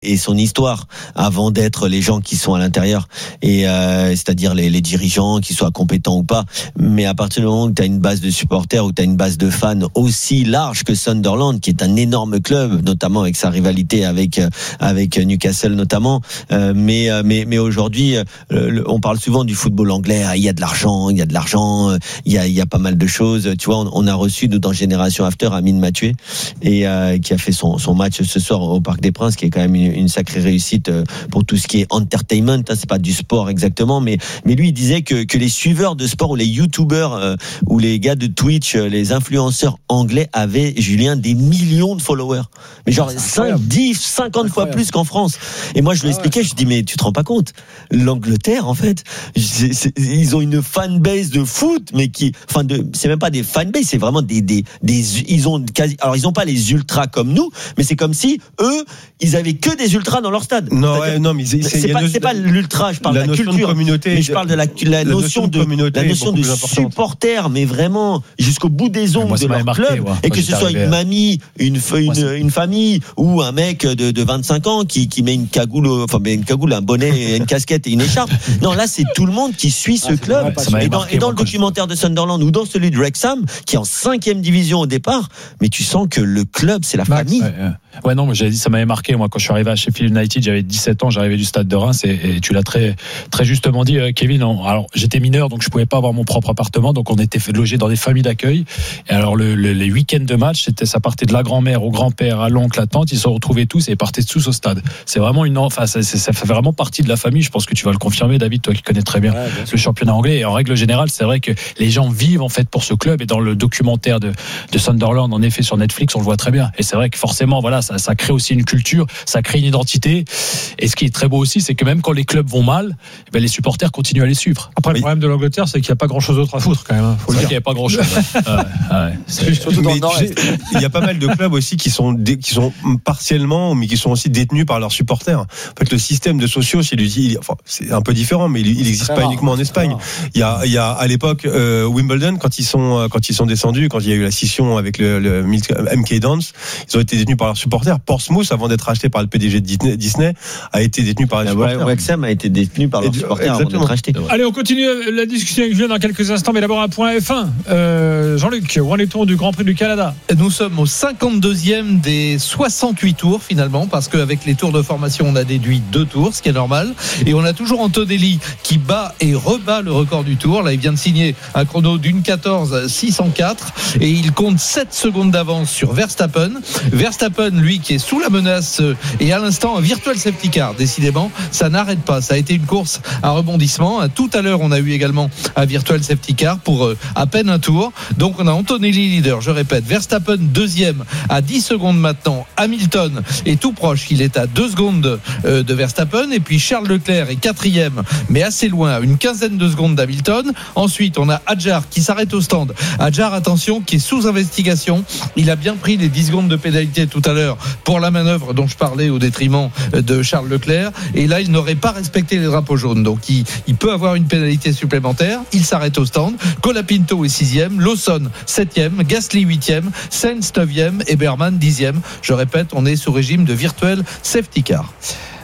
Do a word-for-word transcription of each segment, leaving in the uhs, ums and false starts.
et son histoire avant d'être les gens qui sont à l'intérieur, et euh, c'est-à-dire les, les dirigeants, qui soient compétents ou pas. Mais à partir du moment où tu as une base de supporters, où tu as une base de fans aussi large que Sunderland, qui est un énorme club, notamment avec sa rivalité avec avec Newcastle notamment, euh, mais mais mais aujourd'hui, euh, on parle souvent du football anglais. Ah, il y a de l'argent, il y a de l'argent, il y a il y a pas mal de choses. Tu vois, on, on a reçu nous dans Génération After Amine Mathieu, et euh, qui a fait son son match ce soir au Parc des Princes, qui est quand même une une sacrée réussite pour tout ce qui est entertainment. C'est pas du sport exactement, mais mais lui il disait que que les suiveurs de sport ou les youtubeurs euh, ou les gars de Twitch, les influenceurs anglais avaient, Julien, des millions de followers. Mais genre cinq, dix, cinquante fois plus qu'en France. Et moi je lui expliquais, je dis mais tu te rends pas compte, l'Angleterre en fait, c'est, c'est, ils ont une fanbase de foot, mais qui, enfin de, c'est même pas des fanbase, c'est vraiment des des des, ils ont quasi, alors ils ont pas les ultras comme nous, mais c'est comme si eux ils avaient que des ultras dans leur stade. Non, ouais, non, mais c'est, c'est, c'est, pas, c'est pas l'ultra, je parle la de la culture, de communauté, mais je parle de la, la, la notion de, de la notion de supporter, mais vraiment jusqu'au bout des ongles de leur marqué, club, ouais, et que ce soit une mamie, une une, moi, une famille ou un mec de, de vingt-cinq ans qui qui met une cagoule, enfin met une cagoule, un bonnet, une casquette et une écharpe. Non, là c'est tout le monde qui suit ce ah, club. Et dans, marqué, et dans le documentaire de Sunderland ou dans celui de Wrexham, qui est en cinquième division au départ, mais tu sens que le club c'est la Max, famille. Ouais, ouais. Ouais, non, mais j'avais dit, ça m'avait marqué. Moi, quand je suis arrivé à Sheffield United, j'avais dix-sept ans, j'arrivais du stade de Reims, et, et tu l'as très, très justement dit, euh, Kevin. On, alors, j'étais mineur, donc je pouvais pas avoir mon propre appartement, donc on était fait loger dans des familles d'accueil. Et alors, le, le, les week-ends de match, c'était, ça partait de la grand-mère au grand-père, à l'oncle, à la tante, ils se retrouvaient tous et ils partaient tous au stade. C'est vraiment une, enfin, ça, ça fait vraiment partie de la famille. Je pense que tu vas le confirmer, David, toi qui connais très bien, ouais, bien le championnat anglais. Et en règle générale, c'est vrai que les gens vivent, en fait, pour ce club. Et dans le documentaire de, de Sunderland, en effet, sur Netflix, on le voit très bien. Et c'est vrai que forcément, voilà, ça, ça crée aussi une culture, ça crée une identité. Et ce qui est très beau aussi, c'est que même quand les clubs vont mal, ben les supporters continuent à les suivre. Après, le problème de l'Angleterre, c'est qu'il n'y a pas grand-chose d'autre à foutre quand même. Faut c'est le dire qu'il n'y a pas grand-chose. ouais, ouais, c'est... Surtout dans le Nord. Il y a pas mal de clubs aussi qui sont dé... qui sont partiellement, mais qui sont aussi détenus par leurs supporters. En fait, le système de socios, il, il... Enfin, c'est un peu différent, mais il n'existe pas rare, uniquement en Espagne. Il y a, il y a à l'époque euh, Wimbledon, quand ils sont quand ils sont descendus, quand il y a eu la scission avec le, le M K Dons, ils ont été détenus par leurs supporters. Portsmouth, avant d'être acheté par le P D G de Disney, a été détenu par les la supporters. Wrexham a été détenu par leurs supporters avant d'être acheté. Allez, on continue la discussion avec Julien dans quelques instants, mais d'abord un point F un. Euh, Jean-Luc, où en est-on du Grand Prix du Canada ? Nous sommes au cinquante-deuxième des soixante-huit tours finalement, parce qu'avec les tours de formation, on a déduit deux tours, ce qui est normal. Et on a toujours Antonelli qui bat et rebat le record du tour. Là, il vient de signer un chrono d'une quatorze six cent quatre et il compte sept secondes d'avance sur Verstappen. Verstappen, lui, qui est sous la menace, et à l'instant un virtual safety car. Décidément, ça n'arrête pas. Ça a été une course à rebondissement. Tout à l'heure, on a eu également un virtual safety car pour euh, à peine un tour. Donc on a Antonelli leader, je répète, Verstappen deuxième à dix secondes maintenant. Hamilton est tout proche, il est à deux secondes euh, de Verstappen, et puis Charles Leclerc est quatrième, mais assez loin, à une quinzaine de secondes d'Hamilton. Ensuite, on a Hadjar qui s'arrête au stand. Hadjar, attention, qui est sous investigation. Il a bien pris les dix secondes de pénalité tout à l'heure pour la manœuvre dont je parlais au détriment de Charles Leclerc, et là il n'aurait pas respecté les drapeaux jaunes, donc il, il peut avoir une pénalité supplémentaire. Il s'arrête au stand. Colapinto est sixième, Lawson septième, Gasly huitième, Sainz neuvième et Berman dixième. Je répète, on est sous régime de virtuel safety car.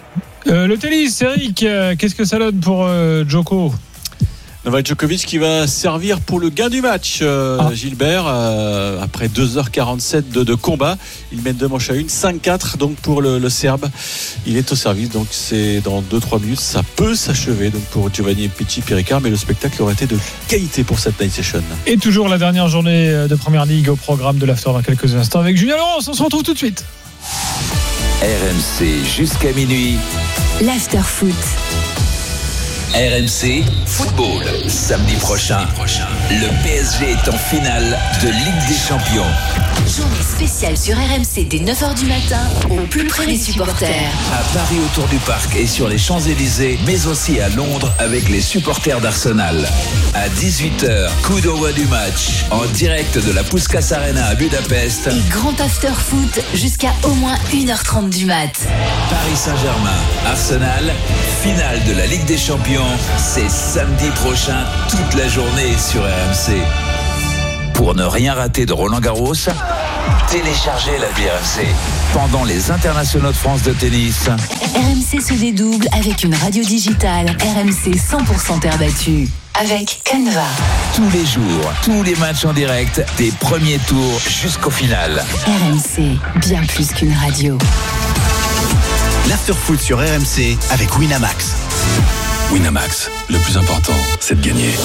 Euh, le tennis, Eric, euh, qu'est-ce que ça donne pour euh, Djoko ? Novak Djokovic qui va servir pour le gain du match, euh, ah. Gilbert, euh, après deux heures quarante-sept de, de combat. Il mène deux manches à une, cinq quatre donc pour le, le Serbe. Il est au service, donc c'est dans deux trois minutes, ça peut s'achever donc pour Giovanni Petit Péricard, mais le spectacle aurait été de qualité pour cette night session. Et toujours la dernière journée de Première Ligue au programme de l'After dans quelques instants avec Julien Laurence. On se retrouve tout de suite. R M C jusqu'à minuit. L'After Foot. R M C Football. Samedi prochain, le P S G est en finale de Ligue des Champions. Journée spéciale sur R M C dès neuf heures du matin, au plus près des supporters. À Paris autour du parc et sur les Champs-Élysées, mais aussi à Londres avec les supporters d'Arsenal. À dix-huit heures, coup d'envoi du match en direct de la Puskás Arena à Budapest. Et grand after foot jusqu'à au moins une heure trente du mat. Paris Saint-Germain, Arsenal, finale de la Ligue des Champions. C'est samedi prochain, toute la journée sur R M C. Pour ne rien rater de Roland Garros, Téléchargez l'appli R M C. Pendant les internationaux de France de tennis, R M C se dédouble avec une radio digitale R M C cent pour cent terre battue. Avec Canva. tous les jours, tous les matchs en direct, des premiers tours jusqu'au final. R M C, bien plus qu'une radio. L'after-foot sur R M C avec Winamax. Winamax, le plus important, c'est de gagner.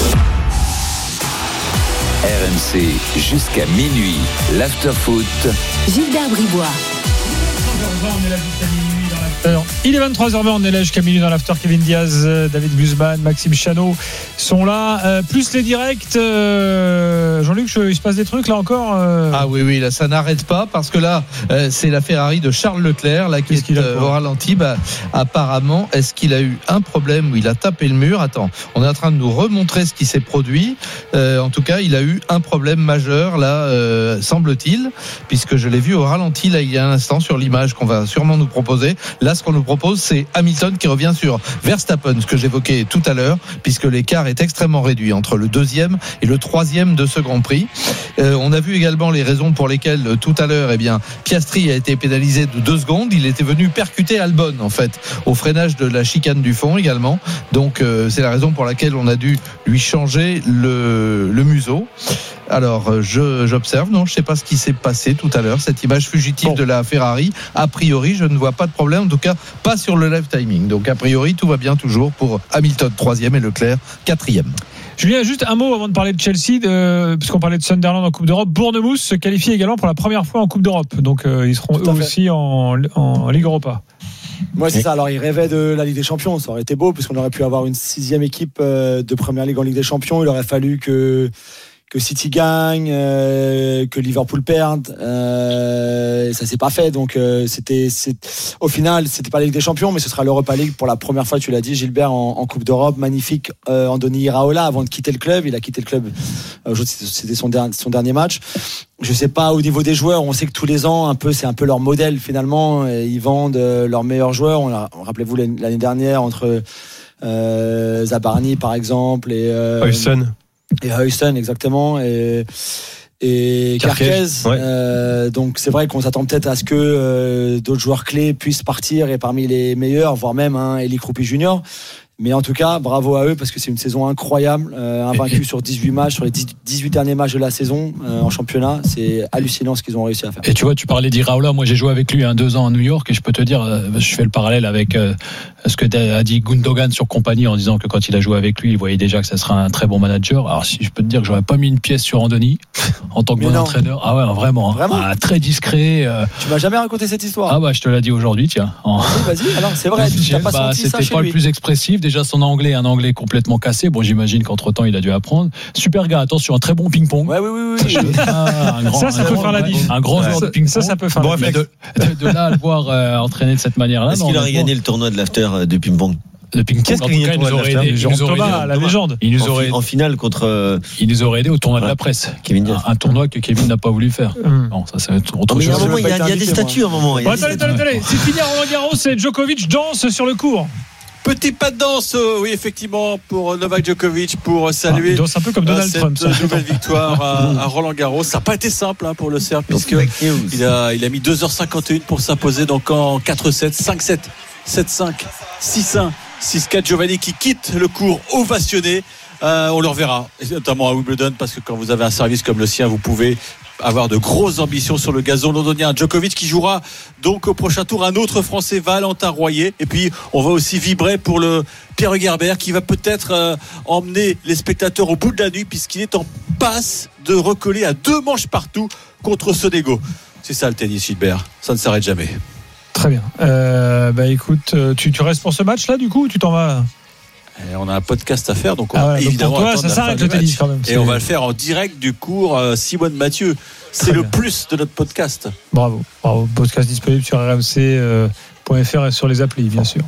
R M C, jusqu'à minuit, l'after-foot. Gilbert Bribois. Il est vingt-trois heures vingt, on est là jusqu'à minuit dans l'after. Kevin Diaz, David Guzman, Maxime Chanot sont là. Euh, plus les directs. Euh, Jean-Luc, je, il se passe des trucs là encore euh... Ah oui, oui, là ça n'arrête pas parce que là, euh, c'est la Ferrari de Charles Leclerc là, qui est, est euh, au ralenti. Bah, apparemment, est-ce qu'il a eu un problème où il a tapé le mur? Attends, on est en train de nous remontrer ce qui s'est produit. Euh, en tout cas, il a eu un problème majeur là, euh, semble-t-il, puisque je l'ai vu au ralenti là il y a un instant sur l'image qu'on va sûrement nous proposer. Là, ce qu'on nous propose, c'est Hamilton qui revient sur Verstappen, ce que j'évoquais tout à l'heure, puisque l'écart est extrêmement réduit entre le deuxième et le troisième de ce Grand Prix. Euh, on a vu également les raisons pour lesquelles euh, tout à l'heure, eh bien, Piastri a été pénalisé de deux secondes. Il était venu percuter Albon, en fait, au freinage de la chicane du fond également. Donc, euh, c'est la raison pour laquelle on a dû lui changer le, le museau. Alors, je, j'observe, non, je ne sais pas ce qui s'est passé tout à l'heure, cette image fugitive bon. de la Ferrari. A priori, je ne vois pas de problème, en tout cas, pas sur le live timing. Donc, a priori, tout va bien toujours pour Hamilton, troisième, et Leclerc, quatrième. Julien, juste un mot avant de parler de Chelsea, de, puisqu'on parlait de Sunderland en Coupe d'Europe. Bournemouth se qualifie également pour la première fois en Coupe d'Europe. Donc, euh, ils seront eux aussi en, en Ligue Europa. Moi, c'est ça. Alors, ils rêvaient de la Ligue des Champions. Ça aurait été beau, puisqu'on aurait pu avoir une sixième équipe de Première Ligue en Ligue des Champions. Il aurait fallu que que City gagne, euh, que Liverpool perde, euh, ça s'est pas fait. Donc euh, c'était, c'est, au final, c'était pas la Ligue des Champions, mais ce sera l'Europa League pour la première fois. Tu l'as dit, Gilbert, en, en Coupe d'Europe, magnifique. Euh, Andoni Iraola, avant de quitter le club, il a quitté le club. Euh, c'était son dernier, son dernier match. Je sais pas au niveau des joueurs. On sait que tous les ans, un peu, c'est un peu leur modèle finalement. Ils vendent leurs meilleurs joueurs. On a, rappelez-vous l'année dernière entre euh, Zabarni par exemple et. Euh, Hudson. Et Hudson, exactement, et, et Carquez. Ouais. Euh, donc c'est vrai qu'on s'attend peut-être à ce que euh, d'autres joueurs clés puissent partir et parmi les meilleurs, voire même un hein, Eli Kroupi Junior. Mais en tout cas, bravo à eux parce que c'est une saison incroyable, euh, invaincu sur dix-huit matchs, sur les dix-huit derniers matchs de la saison euh, en championnat. C'est hallucinant ce qu'ils ont réussi à faire. Et tu vois, tu parlais d'Iraola, moi j'ai joué avec lui un deux ans à New York et je peux te dire, euh, je fais le parallèle avec euh, ce que a dit Gundogan sur Compagnie en disant que quand il a joué avec lui, il voyait déjà que ça serait un très bon manager. Alors si je peux te dire que j'aurais pas mis une pièce sur Andoni en tant que Mais bon non. entraîneur. Ah ouais, vraiment, vraiment hein, très discret. Euh... Tu m'as jamais raconté cette histoire. Ah bah je te l'ai dit aujourd'hui, tiens. En... Oui, vas-y, alors c'est vrai, tu n'as pas bah, senti ça chez C'était pas lui. Le plus expressif, déjà son anglais, un anglais complètement cassé. Bon, j'imagine qu'entre-temps, il a dû apprendre. Super gars, attention, un très bon ping-pong. Ouais, oui, oui, oui. Ah, un grand, ça, ça un peut grand, faire la diff. Un grand joueur de ping-pong. Ça, ça peut faire bon, la diff. De, de, de là à le voir euh, entraîner de cette manière-là. Est-ce non, qu'il aurait gagné le tournoi de l'after de ping-pong? Le ping-pong, Qu'est-ce en qu'il tout cas, il nous aurait aidé. Il nous aurait aidé. La légende. Il nous aurait en finale contre. Il nous aurait aidé au tournoi de la presse. Kevin Diaz. Un, un tournoi que Kevin n'a pas voulu faire. Hum. Non, ça, c'est autre chose. Il y a, il y a des statuts à un moment. Bon, attendez, attendez, attendez. C'est fini à Roland Garros et Djokovic danse sur le court. Petit pas de danse, euh, oui, effectivement, pour Novak Djokovic, pour saluer. Ah, il danse un peu comme Donald cette Trump. Cette nouvelle victoire à, à Roland Garros. Ça n'a pas été simple hein, pour le Serbe, puisque il a, il a mis deux heures cinquante et une pour s'imposer donc en quatre sept, cinq sept, sept cinq, six un, six quatre. Giovanni qui quitte le court ovationné. Euh, on le reverra, notamment à Wimbledon, parce que quand vous avez un service comme le sien, vous pouvez avoir de grosses ambitions sur le gazon londonien. Djokovic qui jouera donc au prochain tour un autre Français, Valentin Royer. Et puis on va aussi vibrer pour le Pierre Gerber qui va peut-être euh, emmener les spectateurs au bout de la nuit puisqu'il est en passe de recoller à deux manches partout contre Sonego. C'est ça le tennis, Gilbert, ça ne s'arrête jamais. Très bien. Euh, bah écoute, tu, tu restes pour ce match là du coup ou tu t'en vas? Et on a un podcast à faire, donc on ah va ouais, évidemment donc pour toi, ça s'arrête le tennis quand même. Et on va le faire en direct du cours euh, Simone Mathieu. C'est Très le bien. Plus de notre podcast. Bravo, bravo. Podcast disponible sur r m c point f r et sur les applis, bien sûr.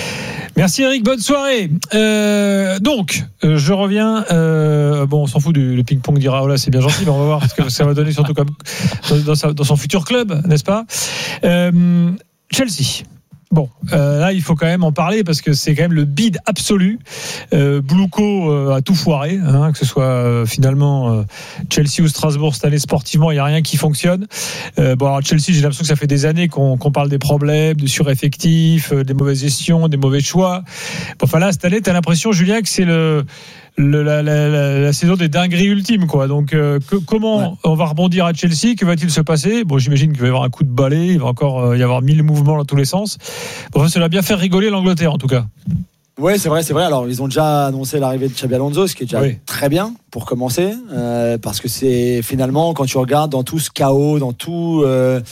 Merci Eric, bonne soirée. Euh, donc, euh, je reviens. Euh, bon, on s'en fout du le ping-pong d'Iraola, c'est bien gentil, mais on va voir ce que ça va donner, surtout comme dans, dans, sa, dans son futur club, n'est-ce pas? euh, Chelsea. Bon, euh, là, il faut quand même en parler parce que c'est quand même le bid absolu. Euh, Bluco euh, a tout foiré, hein, que ce soit euh, finalement euh, Chelsea ou Strasbourg cette année sportivement, il n'y a rien qui fonctionne. Euh, bon, alors Chelsea, j'ai l'impression que ça fait des années qu'on, qu'on parle des problèmes, de sureffectifs, euh, des mauvaises gestions, des mauvais choix. Bon, enfin là, cette année, t'as l'impression, Julien, que c'est le Le, la, la, la, la saison des dingueries ultimes, quoi. Donc, euh, que, comment ouais. on va rebondir à Chelsea? Que va-t-il se passer? Bon, j'imagine qu'il va y avoir un coup de balai, il va encore euh, y avoir mille mouvements dans tous les sens. Bon, ça va bien faire rigoler l'Angleterre, en tout cas. Oui, c'est vrai, c'est vrai. Alors, ils ont déjà annoncé l'arrivée de Xabi Alonso, ce qui est déjà oui. très bien pour commencer, euh, parce que c'est finalement, quand tu regardes dans tout ce chaos, dans tout. Euh,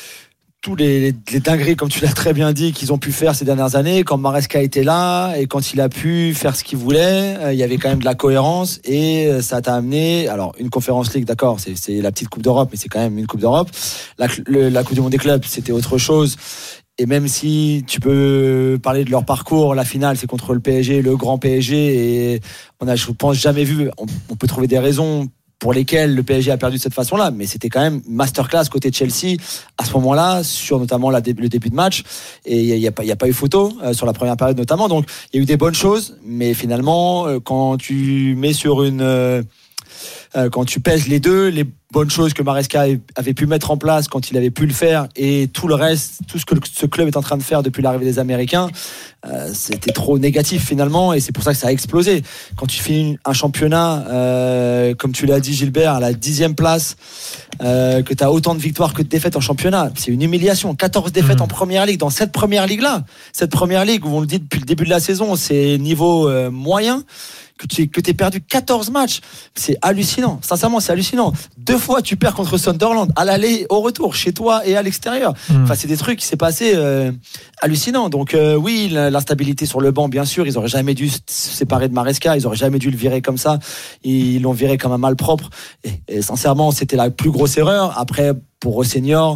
tous les, les, les dingueries, comme tu l'as très bien dit, qu'ils ont pu faire ces dernières années, quand Maresca était là et quand il a pu faire ce qu'il voulait, euh, il y avait quand même de la cohérence et euh, ça t'a amené, alors une Conference League, d'accord, c'est, c'est la petite Coupe d'Europe, mais c'est quand même une Coupe d'Europe. La, le, la Coupe du Monde des clubs, c'était autre chose. Et même si tu peux parler de leur parcours, la finale, c'est contre le P S G, le grand P S G, et on a, je pense, jamais vu, on, on peut trouver des raisons pour lesquels le P S G a perdu de cette façon-là, mais c'était quand même masterclass côté Chelsea à ce moment-là, sur notamment la, le début de match, et il n'y a, a, a pas eu photo euh, sur la première période notamment, donc il y a eu des bonnes choses, mais finalement, euh, quand tu mets sur une... Euh, euh, quand tu pèses les deux, les bonnes choses que Maresca avait pu mettre en place quand il avait pu le faire, et tout le reste, tout ce que ce club est en train de faire depuis l'arrivée des Américains, euh, c'était trop négatif finalement, et c'est pour ça que ça a explosé. Quand tu finis un championnat, euh, comme tu l'as dit Gilbert, à la dixième place, euh, que tu as autant de victoires que de défaites en championnat, c'est une humiliation. quatorze défaites mmh. en première ligue, dans cette première ligue-là, cette première ligue où on le dit depuis le début de la saison, c'est niveau euh, moyen. Que tu que t'aies perdu quatorze matchs, c'est hallucinant. Sincèrement, c'est hallucinant. Deux fois, tu perds contre Sunderland, à l'aller, au retour, chez toi et à l'extérieur. Mmh. Enfin, c'est des trucs qui s'est passé euh, hallucinants. Donc, euh, oui, l'instabilité sur le banc, bien sûr, ils auraient jamais dû se séparer de Maresca, ils auraient jamais dû le virer comme ça. Ils l'ont viré comme un malpropre. Et, et sincèrement, c'était la plus grosse erreur. Après, pour Rossenior,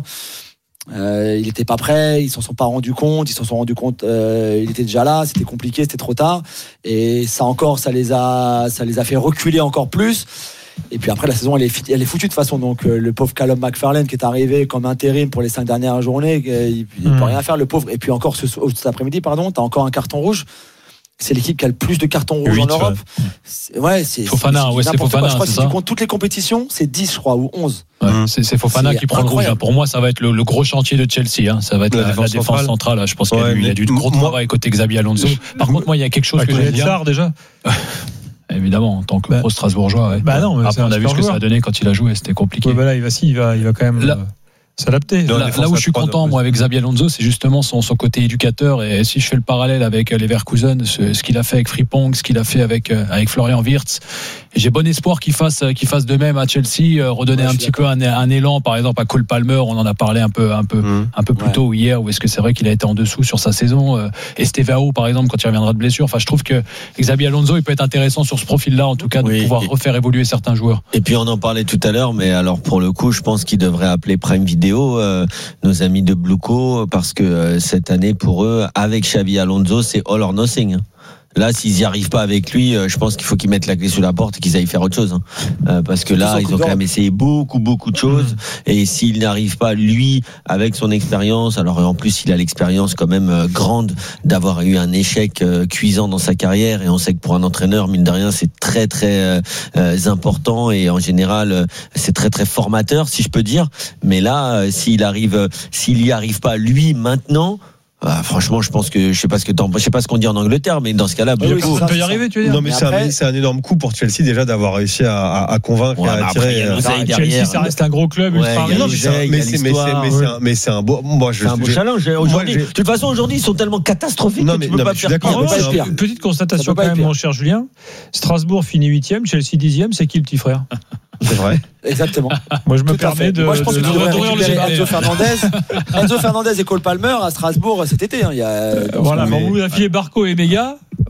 Euh, il n'était pas prêt, ils s'en sont pas rendus compte, ils s'en sont rendus compte, euh, il était déjà là, c'était compliqué, c'était trop tard, et ça encore, ça les a, ça les a fait reculer encore plus. Et puis après la saison, elle est, elle est foutue de toute façon. Donc euh, le pauvre Callum McFarlane qui est arrivé comme intérim pour les cinq dernières journées, euh, il, il mmh. peut rien faire, le pauvre. Et puis encore ce, cet après-midi, pardon, t'as encore un carton rouge. C'est l'équipe qui a le plus de cartons rouges huit, en Europe. Ouais, c'est, ouais, c'est Fofana, c'est, ouais, c'est Fofana. Je crois que si tu comptes toutes les compétitions, c'est dix, je crois, ou onze. Ouais, mmh. c'est, c'est Fofana c'est qui prend incroyable. Le rouge. Pour moi, ça va être le, le gros chantier de Chelsea. Hein. Ça va être la, la, défense, la défense centrale. Là. Je pense ouais, qu'il y a, il y a du gros moi, travail côté Xabi Alonso. Par contre, moi, il y a quelque chose que j'aime bien. déjà. Évidemment, en tant que bah, pro Strasbourgeois. Ouais. Bah non, après, on a vu ce que ça a donné quand il a joué. C'était compliqué. Ouais, bah là, il va, si, il va, il va quand même. Là, s'adapter. Là, là où je suis content, moi, avec Xabi Alonso, c'est justement son, son côté éducateur. Et si je fais le parallèle avec Leverkusen, ce, ce qu'il a fait avec Frimpong, ce qu'il a fait avec, avec Florian Wirtz, et j'ai bon espoir qu'il fasse, qu'il fasse de même à Chelsea, redonner ouais, un petit d'accord. peu un, un élan, par exemple, à Cole Palmer. On en a parlé un peu, un peu, mmh. un peu plus ouais. tôt hier, où est-ce que c'est vrai qu'il a été en dessous sur sa saison. Estevao, par exemple, quand il reviendra de blessure. Enfin, je trouve que Xabi Alonso, il peut être intéressant sur ce profil-là, en tout cas, de oui, pouvoir et, refaire évoluer certains joueurs. Et puis, on en parlait tout à l'heure, mais alors, pour le coup, je pense qu'il devrait appeler Prime Video, euh, nos amis de Bluco, parce que euh, cette année, pour eux, avec Xabi Alonso, c'est all or nothing. Là, s'ils n'y arrivent pas avec lui, je pense qu'il faut qu'ils mettent la clé sous la porte et qu'ils aillent faire autre chose. Euh, parce que là, ils ont quand même essayé beaucoup, beaucoup de choses. Mmh. Et s'il n'arrive pas, lui, avec son expérience, alors en plus, il a l'expérience quand même euh, grande d'avoir eu un échec euh, cuisant dans sa carrière. Et on sait que pour un entraîneur, mine de rien, c'est très, très euh, important. Et en général, euh, c'est très, très formateur, si je peux dire. Mais là, euh, s'il arrive, euh, s'il n'y arrive pas, lui, maintenant... Bah, franchement, je pense que je sais pas ce que t'en, je sais pas ce qu'on dit en Angleterre, mais dans ce cas-là, oui, oui, ça peut y arriver, tu veux dire. Non, mais, mais c'est, après... un, c'est un énorme coup pour Chelsea déjà d'avoir réussi à, à, à convaincre ouais, et à attirer. Euh, Chelsea, ça reste un gros club. Ouais, ultra riche. Non, mais, c'est, mais, c'est, mais, c'est, mais, c'est un, mais c'est un beau, moi, je, c'est un beau challenge. Aujourd'hui, moi, de toute façon, aujourd'hui, ils sont tellement catastrophiques non, mais, que tu peux non, pas faire pire. Petite constatation quand même, mon cher Julien. Strasbourg finit huitième, Chelsea dixième, c'est qui le petit frère? C'est vrai. Exactement. Moi, je me permets de. Moi, je pense de, que de, tu devrais récupérer Enzo Fernandez, Enzo Fernandez et Cole Palmer à Strasbourg cet été. Hein. Il y a. Voilà. Mais... Bon, vous affilez Barco et Mega.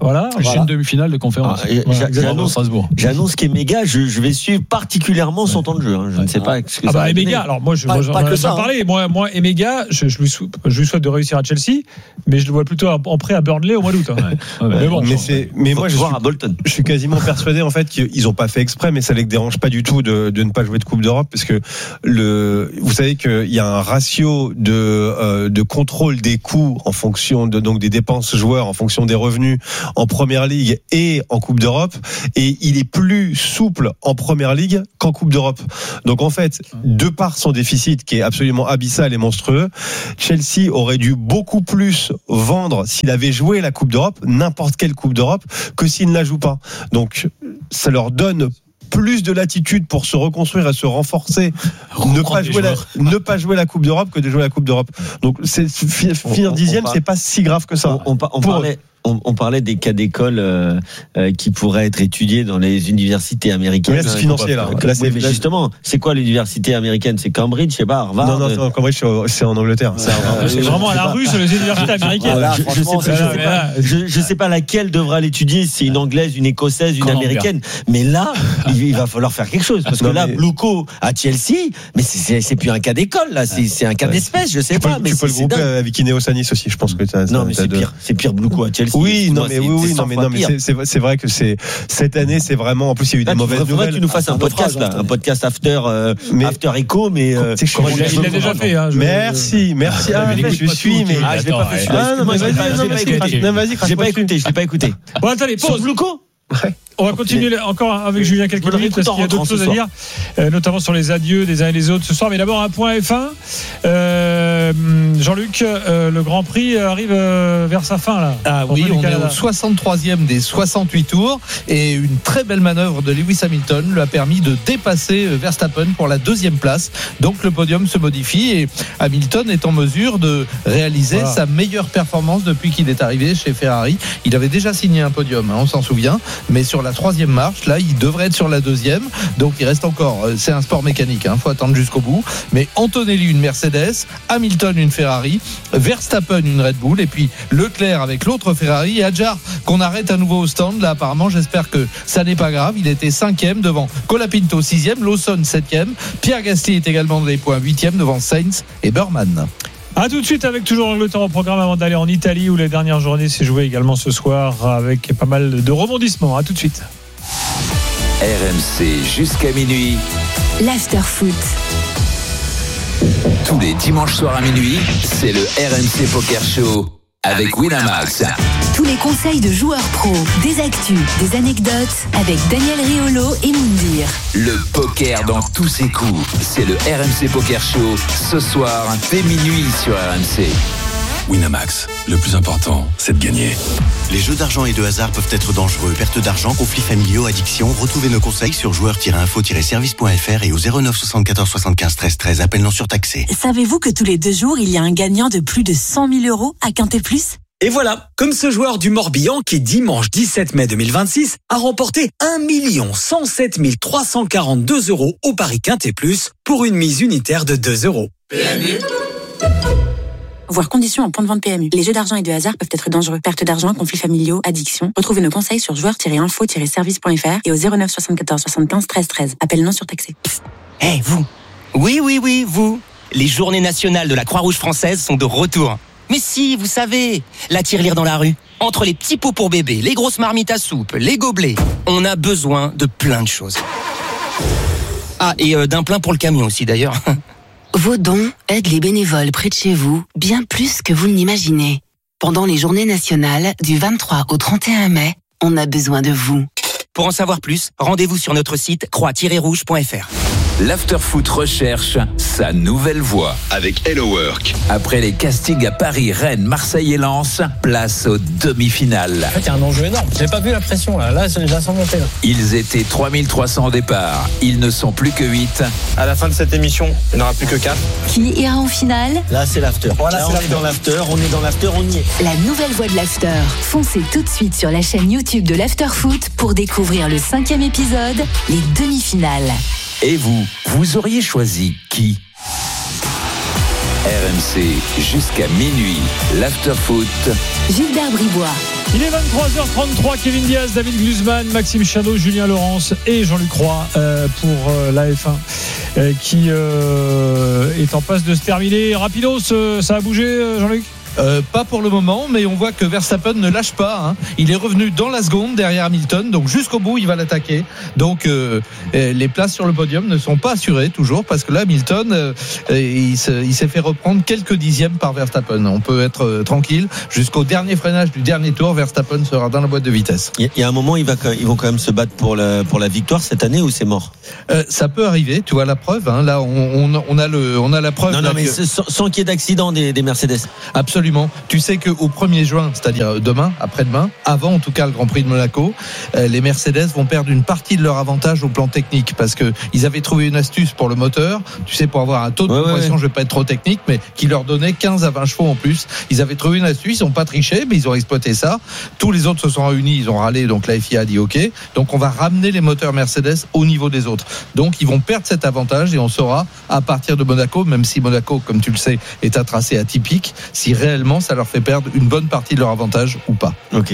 Voilà. Plus voilà. une demi-finale de conférence. Ah, voilà, j'annonce, Strasbourg. j'annonce qu'Emega, je, je vais suivre particulièrement son temps de jeu. Hein. Je ouais. ne sais pas ce que ah ça bah va Emega, donner. alors moi je pas, moi, j'en, pas que ça, j'en parlais. Moi, moi Emega, je, je, lui souhaite, je lui souhaite de réussir à Chelsea, mais je le vois plutôt en prêt à Burnley au mois d'août. Hein. Ouais. Ouais, mais bon, mais, c'est, mais moi je suis, à Bolton. je suis quasiment persuadé en fait qu'ils n'ont pas fait exprès, mais ça les dérange pas du tout de, de ne pas jouer de Coupe d'Europe, parce que le, vous savez qu'il y a un ratio de, euh, de contrôle des coûts en fonction de, donc des dépenses joueurs en fonction des revenus en Première Ligue et en Coupe d'Europe, et il est plus souple en Première Ligue qu'en Coupe d'Europe. Donc en fait, de par son déficit qui est absolument abyssal et monstrueux, Chelsea aurait dû beaucoup plus vendre s'il avait joué la Coupe d'Europe, n'importe quelle Coupe d'Europe, que s'il ne la joue pas. Donc ça leur donne plus de latitude pour se reconstruire et se renforcer, ne pas, jouer la, ne pas jouer la Coupe d'Europe que de jouer la Coupe d'Europe. Donc c'est, finir dixième, c'est pas si grave que ça. On, on, on parlait On, on parlait des cas d'école euh, euh, qui pourraient être étudiés dans les universités américaines. Mais là, c'est financier, là. là oui, mais justement, c'est quoi l'université américaine? C'est Cambridge, je sais pas, Harvard? Non, non, non, Cambridge, c'est en Angleterre. C'est, euh, c'est vraiment à la rue sur les universités américaines. Voilà, je, je, sais, je, sais pas, je, je sais pas laquelle devra l'étudier, si une anglaise, une écossaise, une Columbia. Américaine. Mais là, il, il va falloir faire quelque chose. Parce que non, là, mais... Bluco à Chelsea, mais c'est, c'est, c'est plus un cas d'école, là. C'est, c'est un cas ouais. d'espèce, je sais tu pas. Peux, mais tu peux le grouper avec Ineos Nice aussi, je pense que t'as. Non, mais c'est pire. C'est pire Bluco à Chelsea. Oui, non, mais oui. Oui, non, mais, non, mais c'est, c'est, c'est vrai que c'est, cette année, c'est vraiment, en plus, il y a eu des là, mauvaises nouvelles. Tu nous fasses un podcast, là, un podcast after, euh, mais, after Echo, mais, euh, c'est comment il, il l'a déjà fait, hein. Je, merci, merci. Ah, ah, je suis, mais. Ah, je l'ai pas fait. Ah, non, mais vas-y, vas-y, je l'ai pas écouté, je l'ai pas écouté. Bon, attendez, pause. Bluco? Ouais. On va continuer encore avec Julien quelques minutes parce qu'il y a d'autres choses à dire, euh, notamment sur les adieux des uns et des autres ce soir. Mais d'abord un point F un. Euh, Jean-Luc, euh, le Grand Prix arrive euh, vers sa fin là. Ah oui, on est au soixante-troisième des soixante-huit tours et une très belle manœuvre de Lewis Hamilton lui a permis de dépasser Verstappen pour la deuxième place. Donc le podium se modifie et Hamilton est en mesure de réaliser voilà. sa meilleure performance depuis qu'il est arrivé chez Ferrari. Il avait déjà signé un podium, hein, on s'en souvient, mais sur la troisième marche, là, il devrait être sur la deuxième. Donc, il reste encore. C'est un sport mécanique. Il hein, faut attendre jusqu'au bout. Mais Antonelli une Mercedes, Hamilton une Ferrari, Verstappen une Red Bull, et puis Leclerc avec l'autre Ferrari et Hadjar qu'on arrête à nouveau au stand. Là, apparemment, j'espère que ça n'est pas grave. Il était cinquième devant Colapinto sixième, Lawson septième, Pierre Gasly est également dans les points huitième devant Sainz et Burman. A tout de suite avec toujours l'Angleterre au programme avant d'aller en Italie où les dernières journées s'est jouées également ce soir avec pas mal de rebondissements. A tout de suite. R M C jusqu'à minuit. L'After Foot. Tous les dimanches soirs à minuit, c'est le R M C Poker Show avec Winamax. Tous les conseils de joueurs pros, des actus, des anecdotes avec Daniel Riolo et Moundir. Le poker dans tous ses coups, c'est le R M C Poker Show ce soir dès minuit sur R M C. Winamax, le plus important, c'est de gagner. Les jeux d'argent et de hasard peuvent être dangereux. Perte d'argent, conflits familiaux, addiction. Retrouvez nos conseils sur joueurs tiret info tiret service point f r et au zéro neuf soixante-quatorze soixante-quinze treize treize. Appel non surtaxé. Savez-vous que tous les deux jours, il y a un gagnant de plus de cent mille euros à Quintet Plus ? Et voilà, comme ce joueur du Morbihan qui, dimanche dix-sept mai deux mille vingt-six, a remporté un million cent sept mille trois cent quarante-deux euros au Paris Quintet Plus pour une mise unitaire de deux euros. P M U Voir conditions en point de vente P M U. Les jeux d'argent et de hasard peuvent être dangereux. Perte d'argent, conflits familiaux, addiction. Retrouvez nos conseils sur joueurs tiret info tiret service point f r et au zéro neuf soixante-quatorze soixante-quinze treize treize. Appel non surtaxé. Eh hey, vous. Oui, oui, oui, vous. Les journées nationales de la Croix-Rouge française sont de retour. Mais si, vous savez, la tirelire dans la rue. Entre les petits pots pour bébé, les grosses marmites à soupe, les gobelets, on a besoin de plein de choses. Ah, et euh, d'un plein pour le camion aussi d'ailleurs. Vos dons aident les bénévoles près de chez vous bien plus que vous ne l'imaginez. Pendant les journées nationales du vingt-trois au trente et un mai, on a besoin de vous. Pour en savoir plus, rendez-vous sur notre site croix tiret rouge point f r. L'Afterfoot recherche sa nouvelle voix avec Hello Work. Après les castings à Paris, Rennes, Marseille et Lens, place aux demi-finales. En fait, il y a un enjeu énorme. J'ai pas vu la pression là. Là, je la sens monter. Là. Ils étaient trois mille trois cents au départ. Ils ne sont plus que huit. À la fin de cette émission, il n'y en aura plus que quatre. Qui ira en finale ? Là, c'est l'after. Voilà, là, c'est on l'after. est dans l'after. On est dans l'after. On y est. La nouvelle voix de l'after. Foncez tout de suite sur la chaîne YouTube de l'Afterfoot pour découvrir le cinquième épisode, les demi-finales. Et vous, vous auriez choisi qui ? R M C jusqu'à minuit, l'Afterfoot. Gilbert Bribois. Il est vingt-trois heures trente-trois, Kevin Diaz, David Glusman, Maxime Chanot, Julien Laurence et Jean-Luc Roy euh, pour euh, la F un euh, qui euh, est en passe de se terminer. Rapidos, euh, ça a bougé, euh, Jean-Luc ? Euh, pas pour le moment, mais on voit que Verstappen ne lâche pas. Hein. Il est revenu dans la seconde derrière Hamilton, donc jusqu'au bout il va l'attaquer. Donc euh, les places sur le podium ne sont pas assurées toujours, parce que là Hamilton euh, il, se, il s'est fait reprendre quelques dixièmes par Verstappen. On peut être euh, tranquille jusqu'au dernier freinage du dernier tour. Verstappen sera dans la boîte de vitesse. Il y a un moment, il va, ils vont quand même se battre pour la, pour la victoire cette année, ou c'est mort ? euh, Ça peut arriver. Tu vois la preuve. Hein. Là, on, on, on a le, on a la preuve. Non, non, mais que... sans, sans qu'il y ait d'accident des, des Mercedes. Absolument. Tu sais qu'au premier juin, c'est-à-dire demain, après-demain, avant en tout cas le Grand Prix de Monaco, euh, les Mercedes vont perdre une partie de leur avantage au plan technique, parce que ils avaient trouvé une astuce pour le moteur, tu sais, pour avoir un taux de ouais, compression, ouais. je vais pas être trop technique, mais qui leur donnait quinze à vingt chevaux en plus. Ils avaient trouvé une astuce, ils n'ont pas triché, mais ils ont exploité ça. Tous les autres se sont réunis, ils ont râlé, donc la F I A a dit OK. Donc on va ramener les moteurs Mercedes au niveau des autres. Donc ils vont perdre cet avantage et on saura à partir de Monaco, même si Monaco, comme tu le sais, est un tracé atypique, si réellement ça leur fait perdre une bonne partie de leur avantage ou pas. Ok.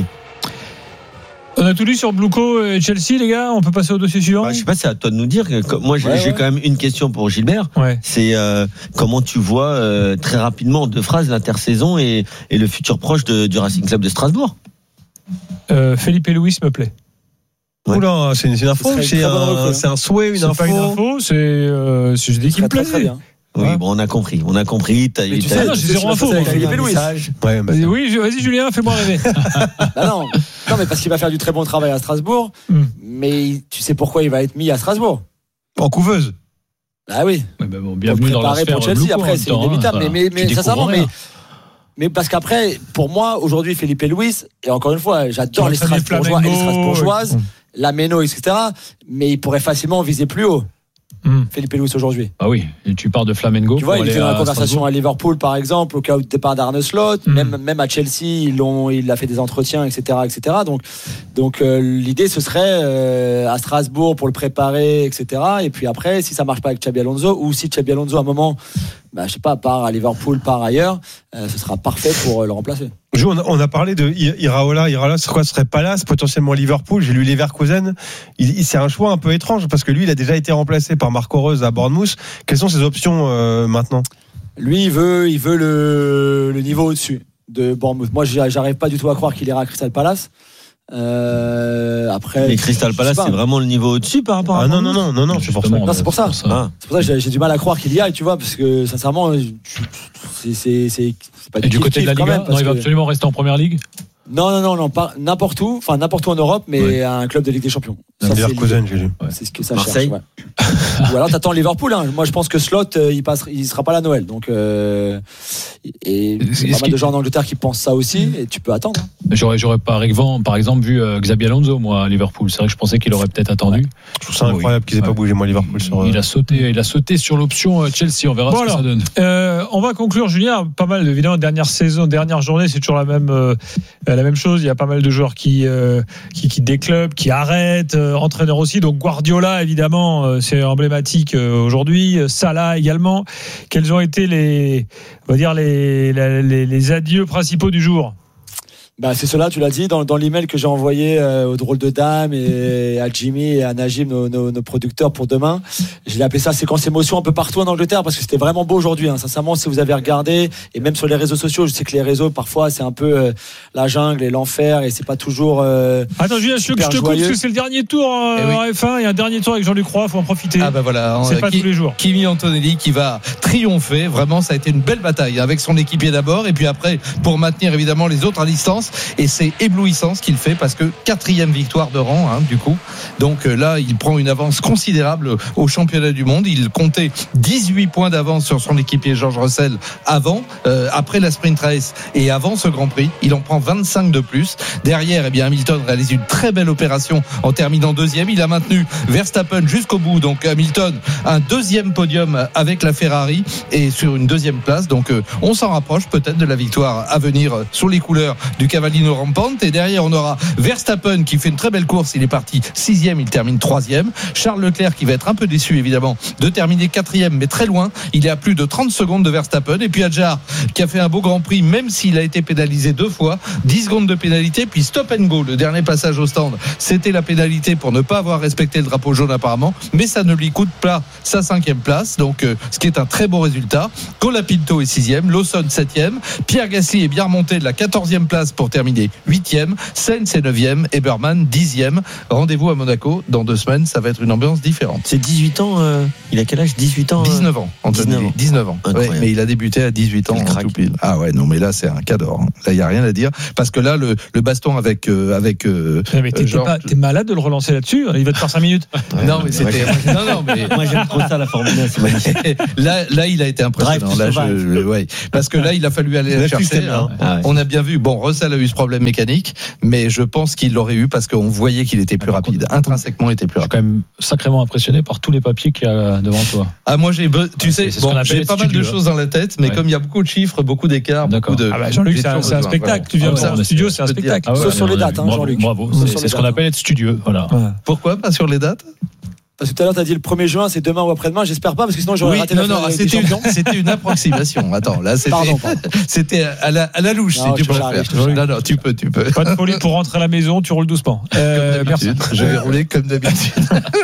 On a tout lu sur Bluco et Chelsea, les gars. On peut passer au dossier suivant. Bah, je sais pas, c'est à toi de nous dire. Moi, j'ai, ouais, j'ai ouais. quand même une question pour Gilbert. Ouais. C'est euh, comment tu vois euh, très rapidement en deux phrases l'intersaison et, et le futur proche de, du Racing Club de Strasbourg. Euh, Felipe Luis me plaît. Ouais. Oula, c'est une, c'est une info, c'est, c'est, un, c'est un souhait, une c'est info. Pas une info, c'est, euh, c'est je dis qu'il me plaît. Très bien. Oui, ouais. Bon, on a compris, on a compris. T'as eu, tu sais, non, j'ai zéro info. Ouais, bah, oui, vas-y Julien, fais-moi rêver. bah non, non, mais parce qu'il va faire du très bon travail à Strasbourg, mm. mais tu sais pourquoi il va être mis à Strasbourg. En couveuse. Bah oui. Ouais, bah bon, bienvenue dans la sphère pour Chelsea. Bluco, après, c'est inévitable. Hein, mais, mais, mais sincèrement, mais, mais parce qu'après, pour moi, aujourd'hui, Felipe Luis, et encore une fois, j'adore les Strasbourgeois et les Strasbourgeoises, la Méno, et cetera. Mais il pourrait facilement viser plus haut. Mmh. Felipe Luis aujourd'hui. Ah oui, et tu pars de Flamengo. Tu vois, il était dans la conversation Strasbourg. à Liverpool par exemple, au cas où départ d'Arne Slot, mmh. même même à Chelsea, ils l'ont, il a fait des entretiens, et cetera, et cetera. Donc donc euh, l'idée ce serait euh, à Strasbourg pour le préparer, et cetera. Et puis après, si ça marche pas avec Xabi Alonso, ou si Xabi Alonso à un moment, bah je sais pas, part à Liverpool, part ailleurs, euh, ce sera parfait pour euh, le remplacer. Jo, on a, on a parlé de Iraola. Iraola, c'est quoi? Ce serait Palace, potentiellement Liverpool. J'ai lu Leverkusen. Il, il, c'est un choix un peu étrange parce que lui, il a déjà été remplacé par Marco Reus à Bournemouth. Quelles sont ses options euh, maintenant? Lui, il veut, il veut le, le niveau au-dessus de Bournemouth. Moi, j'arrive pas du tout à croire qu'il ira à Crystal Palace. Euh, après, mais Crystal Palace, c'est vraiment le niveau au-dessus par rapport à. Ah non, non, non, non, non, c'est pour ça. Non, c'est pour ça. C'est pour ça, ah. c'est pour ça que j'ai, j'ai du mal à croire qu'il y aille, tu vois, parce que sincèrement, c'est, c'est, c'est, c'est pas du, Et du côté de la Liga, même, non, il va que... absolument rester en première ligue. Non, non, non, non, pas n'importe où, enfin n'importe où en Europe, mais ouais. un club de Ligue des Champions. Ça, c'est, Cousin, j'ai lu. Ouais. C'est ce que ça Marseille. cherche. Ouais. Ou alors t'attends Liverpool. Hein. Moi, je pense que Slot, euh, il passe, il sera pas là à Noël. Donc, euh, et il y a pas mal de gens en Angleterre qui pensent ça aussi, et tu peux attendre. J'aurais, j'aurais par exemple, par exemple vu euh, Xabi Alonso, moi, à Liverpool. C'est vrai que je pensais qu'il aurait peut-être attendu. Ouais. Je trouve ça incroyable oui. qu'il ait ouais. pas bougé, moi, Liverpool. Sur, euh... Il a sauté, il a sauté sur l'option Chelsea. On verra bon, ce alors, que ça donne. Euh, on va conclure, Julien. Pas mal, évidemment, dernière saison, dernière journée, c'est toujours la même, euh, la même chose. Il y a pas mal de joueurs qui, euh, qui quittent des clubs, qui arrêtent, euh, entraîneurs aussi. Donc Guardiola, évidemment, euh, c'est emblématique euh, aujourd'hui. Salah également. Quels ont été les, on va dire les, les, les adieux principaux du jour? Bah, c'est cela, tu l'as dit, dans, dans l'email que j'ai envoyé euh, aux drôles de dames et à Jimmy et à Najim, nos, nos, nos producteurs pour demain. Je l'ai appelé ça séquence émotion un peu partout en Angleterre parce que c'était vraiment beau aujourd'hui. Hein. Sincèrement, si vous avez regardé, et même sur les réseaux sociaux, je sais que les réseaux, parfois, c'est un peu euh, la jungle et l'enfer et c'est pas toujours. Euh, Attends, Julien, je, je te coupe parce que c'est le dernier tour euh, eh oui. en F un. Il y a un dernier tour avec Jean-Luc Roy, il faut en profiter. Ah bah voilà, c'est pas qui, tous les jours. Kimi Antonelli qui va triompher. Vraiment, ça a été une belle bataille avec son équipier d'abord et puis après pour maintenir évidemment les autres à distance. Et c'est éblouissant ce qu'il fait parce que quatrième victoire de rang hein, du coup donc euh, là il prend une avance considérable au championnat du monde. Il comptait dix-huit points d'avance sur son équipier George Russell avant euh, après la sprint race et avant ce Grand Prix. Il en prend vingt-cinq de plus. Derrière eh bien Hamilton réalise une très belle opération en terminant deuxième. Il a maintenu Verstappen jusqu'au bout, donc Hamilton un deuxième podium avec la Ferrari et sur une deuxième place, donc euh, on s'en rapproche peut-être de la victoire à venir sous les couleurs du Cavallino rampante. Et derrière, on aura Verstappen qui fait une très belle course. Il est parti sixième, il termine troisième. Charles Leclerc qui va être un peu déçu, évidemment, de terminer quatrième, mais très loin. Il est à plus de trente secondes de Verstappen. Et puis Adjar qui a fait un beau Grand Prix, même s'il a été pénalisé deux fois. dix secondes de pénalité, puis stop and go. Le dernier passage au stand, c'était la pénalité pour ne pas avoir respecté le drapeau jaune apparemment. Mais ça ne lui coûte pas sa cinquième place. Donc, euh, ce qui est un très beau résultat. Colapinto est sixième, Lawson septième, Pierre Gasly est bien remonté de la quatorzième place pour terminer huitième, Sainz est neuvième, Eberman dixième. Rendez-vous à Monaco dans deux semaines, ça va être une ambiance différente. C'est dix-huit ans, euh, il a quel âge? dix-huit ans euh... dix-neuf ans, Anthony. dix-neuf ans. Ouais, mais il a débuté à dix-huit ans. En tout pile. Ah ouais, non, mais là, c'est un cadre. Hein. Là, il n'y a rien à dire. Parce que là, le, le baston avec. Euh, avec euh, mais t'es, genre... t'es, pas, t'es malade de le relancer là-dessus? Il va te faire cinq minutes. Ouais, non, mais c'était. Ouais, non, non, mais. Moi, j'aime trop ça, la Formule un, c'est magnifique. Là, là, il a été impressionnant. Là, je, je, ouais. Parce que là, il a fallu aller la chercher. Hein. Ah ouais. On a bien vu. Bon, Russell a eu ce problème mécanique, mais je pense qu'il l'aurait eu parce qu'on voyait qu'il était plus ah, rapide. Intrinsèquement, il était plus rapide. Je suis quand même sacrément impressionné par tous les papiers qu'il y a devant toi. Ah, moi, j'ai, tu ouais, sais, c'est, c'est bon, j'ai pas mal de choses dans la tête, mais ouais. comme il y a beaucoup de chiffres, beaucoup d'écarts, beaucoup de. Ah bah Jean-Luc, c'est un, c'est un spectacle. Tu viens en studio, c'est un spectacle. Sauf sur les dates, Jean-Luc. Bravo. C'est ce qu'on appelle être studieux. Voilà. Pourquoi pas sur les dates? Parce que tout à l'heure, tu as dit le premier juin, c'est demain ou après-demain. J'espère pas, parce que sinon j'aurais oui, raté non, la non, c'était une, c'était une approximation. Attends, là, c'était, pardon, pardon. c'était à la, à la louche, non, si tu peux faire. Non, non, tu peux, tu peux. Pas de folie pour rentrer à la maison, tu roules doucement. Euh, merci. Je vais rouler comme d'habitude.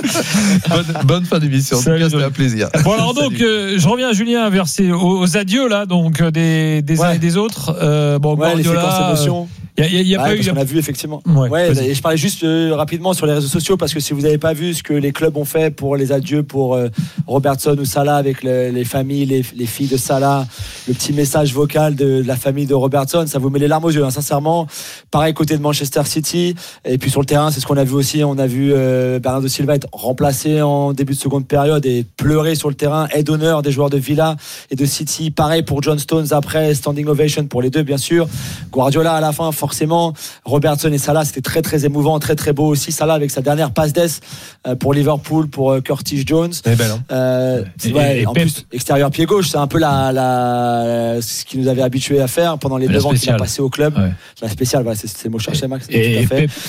bonne, bonne fin d'émission. En tout cas, c'était un plaisir. Bon, alors donc, euh, je reviens, Julien, vers ces, aux, aux adieux, là, donc, des, des uns ouais. et des autres. Euh, bon, ouais, Guardiola, les séquences émotions. Il y a, y a ouais, pas eu. On a vu effectivement. Ouais, ouais et je parlais juste euh, rapidement sur les réseaux sociaux parce que si vous n'avez pas vu ce que les clubs ont fait pour les adieux pour euh, Robertson ou Salah avec le, les familles, les, les filles de Salah, le petit message vocal de, de la famille de Robertson, ça vous met les larmes aux yeux, hein, sincèrement. Pareil côté de Manchester City et puis sur le terrain, c'est ce qu'on a vu aussi. On a vu euh, Bernardo Silva être remplacé en début de seconde période et pleurer sur le terrain. Aide d'honneur des joueurs de Villa et de City. Pareil pour John Stones après standing ovation pour les deux bien sûr. Guardiola à la fin forcément. Robertson et Salah, c'était très très émouvant, très très beau aussi. Salah avec sa dernière passe d'ess pour Liverpool, pour Curtis Jones. C'est belle, hein. euh, et, ouais, et, et en Pep... plus, extérieur pied gauche, c'est un peu la, la, ce qui nous avait habitués à faire pendant les deux ans qu'il a passé au club. Ouais. La spéciale, voilà, c'est, c'est le mot cherché, Max. Et, tout à fait. Pep,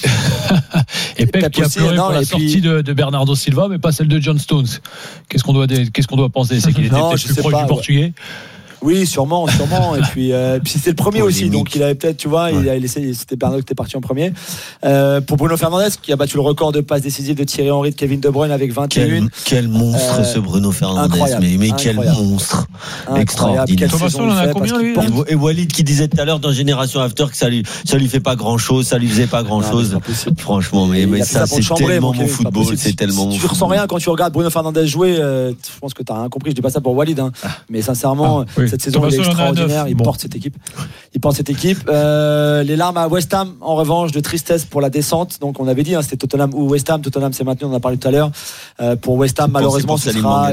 et Pep, Pep qui a pleuré non, pour la sortie puis... de, de Bernardo Silva, mais pas celle de John Stones. Qu'est-ce qu'on doit, qu'est-ce qu'on doit penser? C'est qu'il était non, peut-être plus proche pas, du Portugais. Ouais. Oui, sûrement, sûrement. Et puis, euh, puis c'était le premier aussi, limite. Donc il avait peut-être, tu vois, ouais. il a laissé. C'était Bernardo qui était parti en premier. Euh, pour Bruno Fernandes, qui a battu le record de passes décisives de Thierry Henry, de Kevin De Bruyne avec vingt et un. Quel, quel monstre euh, ce Bruno Fernandes, mais, mais quel monstre, incroyable. Extraordinaire. Thomasson, on en a combien lui porte... Et Walid qui disait tout à l'heure dans Génération After que ça lui, ça lui fait pas grand chose, ça lui faisait pas grand chose. Franchement, mais, mais ça, c'est tellement mon football, c'est tellement mon. Tu ressens rien quand tu regardes Bruno Fernandes jouer. Je pense que t'as rien compris. Je dis pas ça pour Walid, mais sincèrement, cette saison est extraordinaire. Il bon. porte cette équipe. Il porte cette équipe. Euh, les larmes à West Ham, en revanche, de tristesse pour la descente. Donc, on avait dit, hein, c'était Tottenham ou West Ham. Tottenham s'est maintenu, on en a parlé tout à l'heure. Euh, pour West Ham, malheureusement, ce sera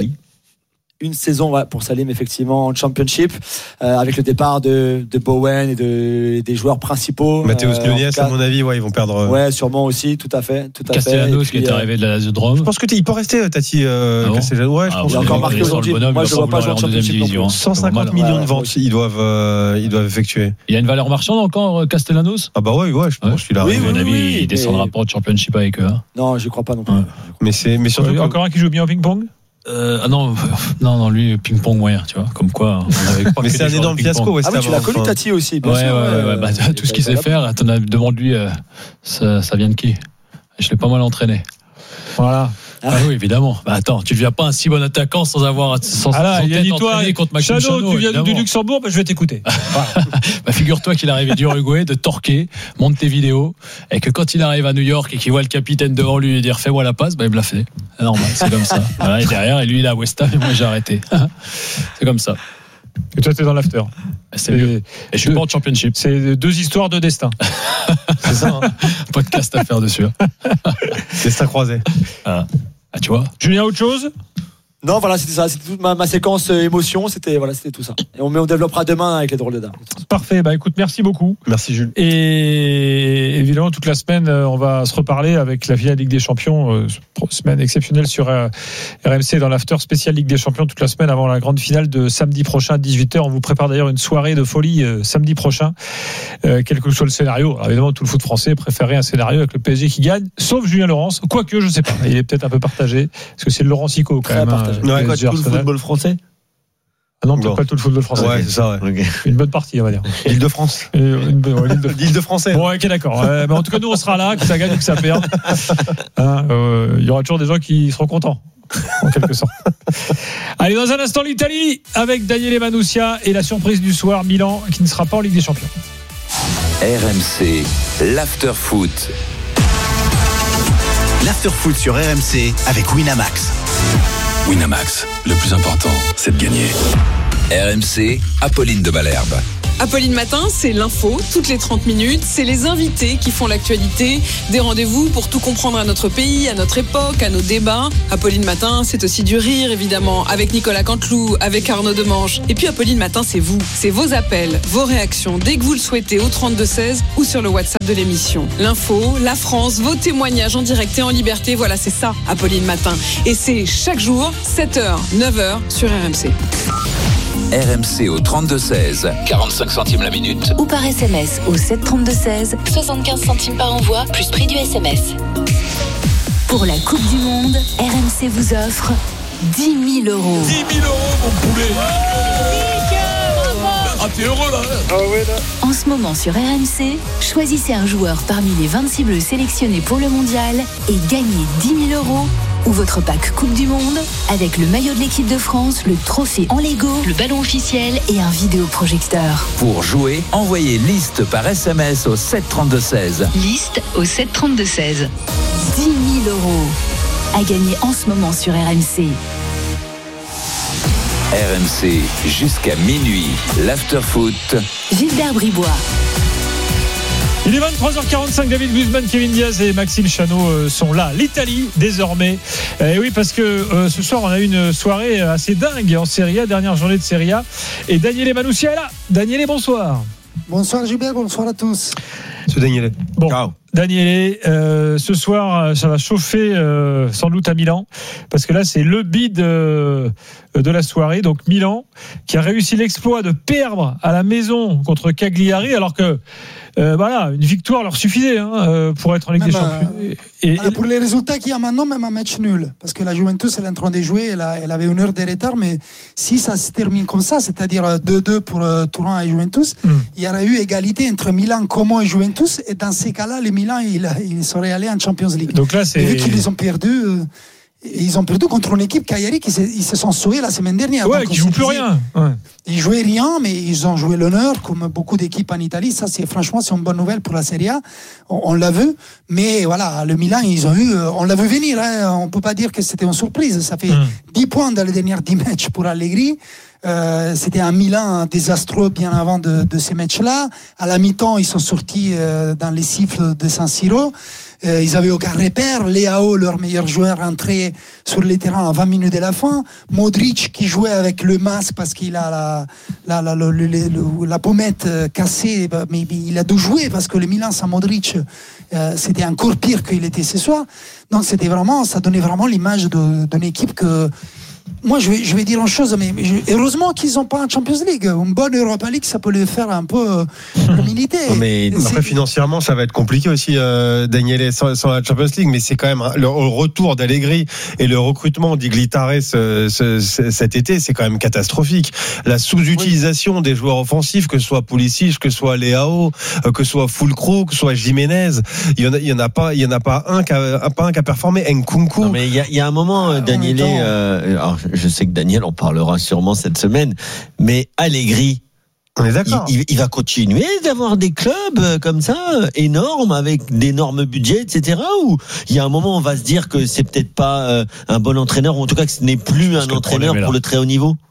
une saison ouais, pour Salim effectivement en Championship euh, avec le départ de, de Bowen et de, des joueurs principaux. Mathéus euh, Nunes à mon avis ouais ils vont perdre. Ouais sûrement aussi tout à fait tout à Castellanos fait. qui est arrivé de la Lazio-Drome. Je pense que il peut rester Tati euh, ah bon Castellanos. Ouais je ah pense. Il a encore marqué aujourd'hui. Moi je ne vois pas jouer en Championship. cent cinquante millions de ventes ils doivent euh, ils doivent effectuer. Il y a une valeur marchande encore Castellanos. Ah bah ouais ouais je pense qu'il arrive. À mon avis il descendra pas au Championship avec eux. Non je crois pas non plus. Mais c'est mais surtout encore un qui joue bien au ping-pong. Euh, ah non, non, non, lui, ping-pong moyen, tu vois, comme quoi. On avait mais c'est un énorme fiasco, West Ham. Ah oui, tu l'as connu, Tati aussi, bien ouais, sûr. Ouais, ouais, ouais, bah, tout ce qu'il sait faire, devant lui, euh, ça, ça vient de qui? Je l'ai pas mal entraîné. Voilà. Ah oui, évidemment. Bah attends, tu ne deviens pas un si bon attaquant sans avoir sans, ah là, sans il a dit toi, contre Maxime Chano, Chano, tu viens évidemment. du Luxembourg, bah, je vais t'écouter. Voilà. Bah, figure-toi qu'il est arrivé d'Uruguay, de Torquay, monte tes vidéos, et que quand il arrive à New York et qu'il voit le capitaine devant lui et dire fais-moi la passe, bah il me l'a fait. C'est normal, c'est comme ça. Voilà, et derrière, et lui il est à West Ham et moi j'ai arrêté. C'est comme ça. Et toi, t'es dans l'after. C'est mieux. Et je suis deux, pas en Championship. C'est deux histoires de destin. C'est ça. Hein. Podcast à faire dessus. Destin croisé. Ah. Ah, tu vois. Julien, autre chose? Non, voilà, c'était ça. C'était toute ma, ma séquence euh, émotion. C'était, voilà, c'était tout ça. Et on, mais on développera demain avec les drôles de dames. Parfait. Bah, écoute, merci beaucoup. Merci, Jules. Et évidemment. évidemment, toute la semaine, on va se reparler avec la finale Ligue des Champions. Euh, semaine exceptionnelle sur euh, R M C dans l'after spécial Ligue des Champions toute la semaine avant la grande finale de samedi prochain à dix-huit heures. On vous prépare d'ailleurs une soirée de folie euh, samedi prochain, euh, quel que soit le scénario. Alors, évidemment, tout le foot français préférait un scénario avec le P S G qui gagne, sauf Julien Laurence. Quoique, je sais pas, il est peut-être un peu partagé, parce que c'est le Laurent Sico quand Très même. partagé. Hein, ouais, quoi, tout le football français. Ah non, peut-être pas tout le football français. Ouais, c'est ça, ouais. Okay. Une bonne partie, on va dire. L'Île-de-France. Euh, une, ouais, l'île de... L'Île-de-Français. Bon, ok, d'accord. Euh, en tout cas, nous, on sera là, que ça gagne ou que ça perde. Hein, euh, il y aura toujours des gens qui seront contents, en quelque sorte. Allez, dans un instant, l'Italie, avec Daniele Manussia et la surprise du soir, Milan, qui ne sera pas en Ligue des Champions. R M C, l'after-foot. L'after-foot sur R M C avec Winamax. Winamax, le plus important, c'est de gagner. R M C, Apolline de Malherbe. Apolline Matin, c'est l'info, toutes les trente minutes. C'est les invités qui font l'actualité. Des rendez-vous pour tout comprendre à notre pays, à notre époque, à nos débats. Apolline Matin, c'est aussi du rire, évidemment, avec Nicolas Canteloup, avec Arnaud Demange. Et puis Apolline Matin, c'est vous. C'est vos appels, vos réactions, dès que vous le souhaitez, au trente-deux seize ou sur le WhatsApp de l'émission. L'info, la France, vos témoignages en direct et en liberté. Voilà, c'est ça, Apolline Matin. Et c'est chaque jour, sept heures, neuf heures, sur R M C. R M C au trente-deux seize, quarante-cinq centimes la minute. Ou par S M S au sept trente-deux seize, soixante-quinze centimes par envoi, plus prix du S M S. Pour la Coupe du Monde, R M C vous offre dix mille euros. dix mille euros, mon poulet. Ah, t'es heureux là. Ah ouais, là. En ce moment sur R M C, choisissez un joueur parmi les vingt-six bleus sélectionnés pour le mondial et gagnez dix mille euros. Ou votre pack Coupe du Monde avec le maillot de l'équipe de France, le trophée en Lego, le ballon officiel et un vidéoprojecteur. Pour jouer, envoyez liste par S M S au sept trente-deux seize. Liste au sept trente-deux seize. dix mille euros à gagner en ce moment sur R M C. R M C jusqu'à minuit. L'after-foot. Gilbert Bribois. Il est vingt-trois heures quarante-cinq, David Guzman, Kevin Diaz et Maxime Chanot sont là. L'Italie, désormais. Et oui, parce que euh, ce soir, on a eu une soirée assez dingue en Serie A, dernière journée de Serie A. Et Daniele Manussia est là. Daniele, bonsoir. Bonsoir Gilbert, bonsoir à tous. C'est Daniele. Bon, Ciao. Daniele, euh, ce soir, ça va chauffer euh, sans doute à Milan, parce que là, c'est le bid euh, de la soirée. Donc Milan, qui a réussi l'exploit de perdre à la maison contre Cagliari, alors que Euh, voilà, une victoire leur suffisait hein, euh, pour être en Ligue même, des Champions. Euh, et, et, pour les résultats qu'il y a maintenant, même un match nul. Parce que la Juventus, elle est en train de jouer, elle, a, elle avait une heure de retard, mais si ça se termine comme ça, c'est-à-dire deux deux pour euh, Turin et Juventus, mm. il y aurait eu égalité entre Milan, Como et Juventus, et dans ces cas-là, les Milan, il, il serait allé en Champions League. Donc là, c'est... Et vu qu'ils ont perdu... Euh, ils ont perdu contre une équipe Cagliari qui se, ils se sont sauvés la semaine dernière. Ouais, qui joue plus rien. Ouais. Ils jouaient rien, mais ils ont joué l'honneur, comme beaucoup d'équipes en Italie. Ça, c'est franchement, c'est une bonne nouvelle pour la Serie A. On, on l'a vu, mais voilà, le Milan, ils ont eu, on l'a vu venir. Hein. On peut pas dire que c'était une surprise. Ça fait mmh. dix points dans les derniers dix matchs pour Allegri. Euh, c'était un Milan désastreux bien avant de, de ces matchs-là. À la mi-temps, ils sont sortis euh, dans les siffles de San Siro. Euh, ils avaient aucun repère. Leao, leur meilleur joueur, rentré sur le terrain à vingt minutes de la fin. Modric qui jouait avec le masque parce qu'il a la, la, la, la, la, la, la pommette cassée, mais il a dû jouer parce que le Milan sans Modric, euh, c'était encore pire qu'il était ce soir. Donc c'était vraiment, ça donnait vraiment l'image de, d'une équipe que. Moi, je vais, je vais dire une chose, mais je, heureusement qu'ils n'ont pas un Champions League. Une bonne Europa League, ça peut les faire un peu euh, militer. Mais après, financièrement, ça va être compliqué aussi, euh, Daniele, sans, sans la Champions League. Mais c'est quand même le retour d'Allegri et le recrutement d'Iglitare ce, ce, ce, cet été, c'est quand même catastrophique. La sous-utilisation oui. des joueurs offensifs, que ce soit Pulisic, que ce soit Leao, que ce soit Fulcro, que ce soit Jiménez, il y en a, il y en a pas, il y en a pas un qui a, pas un qui a performé. Nkunku. Non, mais il y a, il y a un moment, Daniele. Euh, alors, je sais que Daniel en parlera sûrement cette semaine, mais Allegri, on est d'accord. Il, il, il va continuer d'avoir des clubs comme ça, énormes, avec d'énormes budgets, et cetera. Ou il y a un moment, on va se dire que c'est peut-être pas un bon entraîneur, ou en tout cas que ce n'est plus un entraîneur pour le très haut niveau.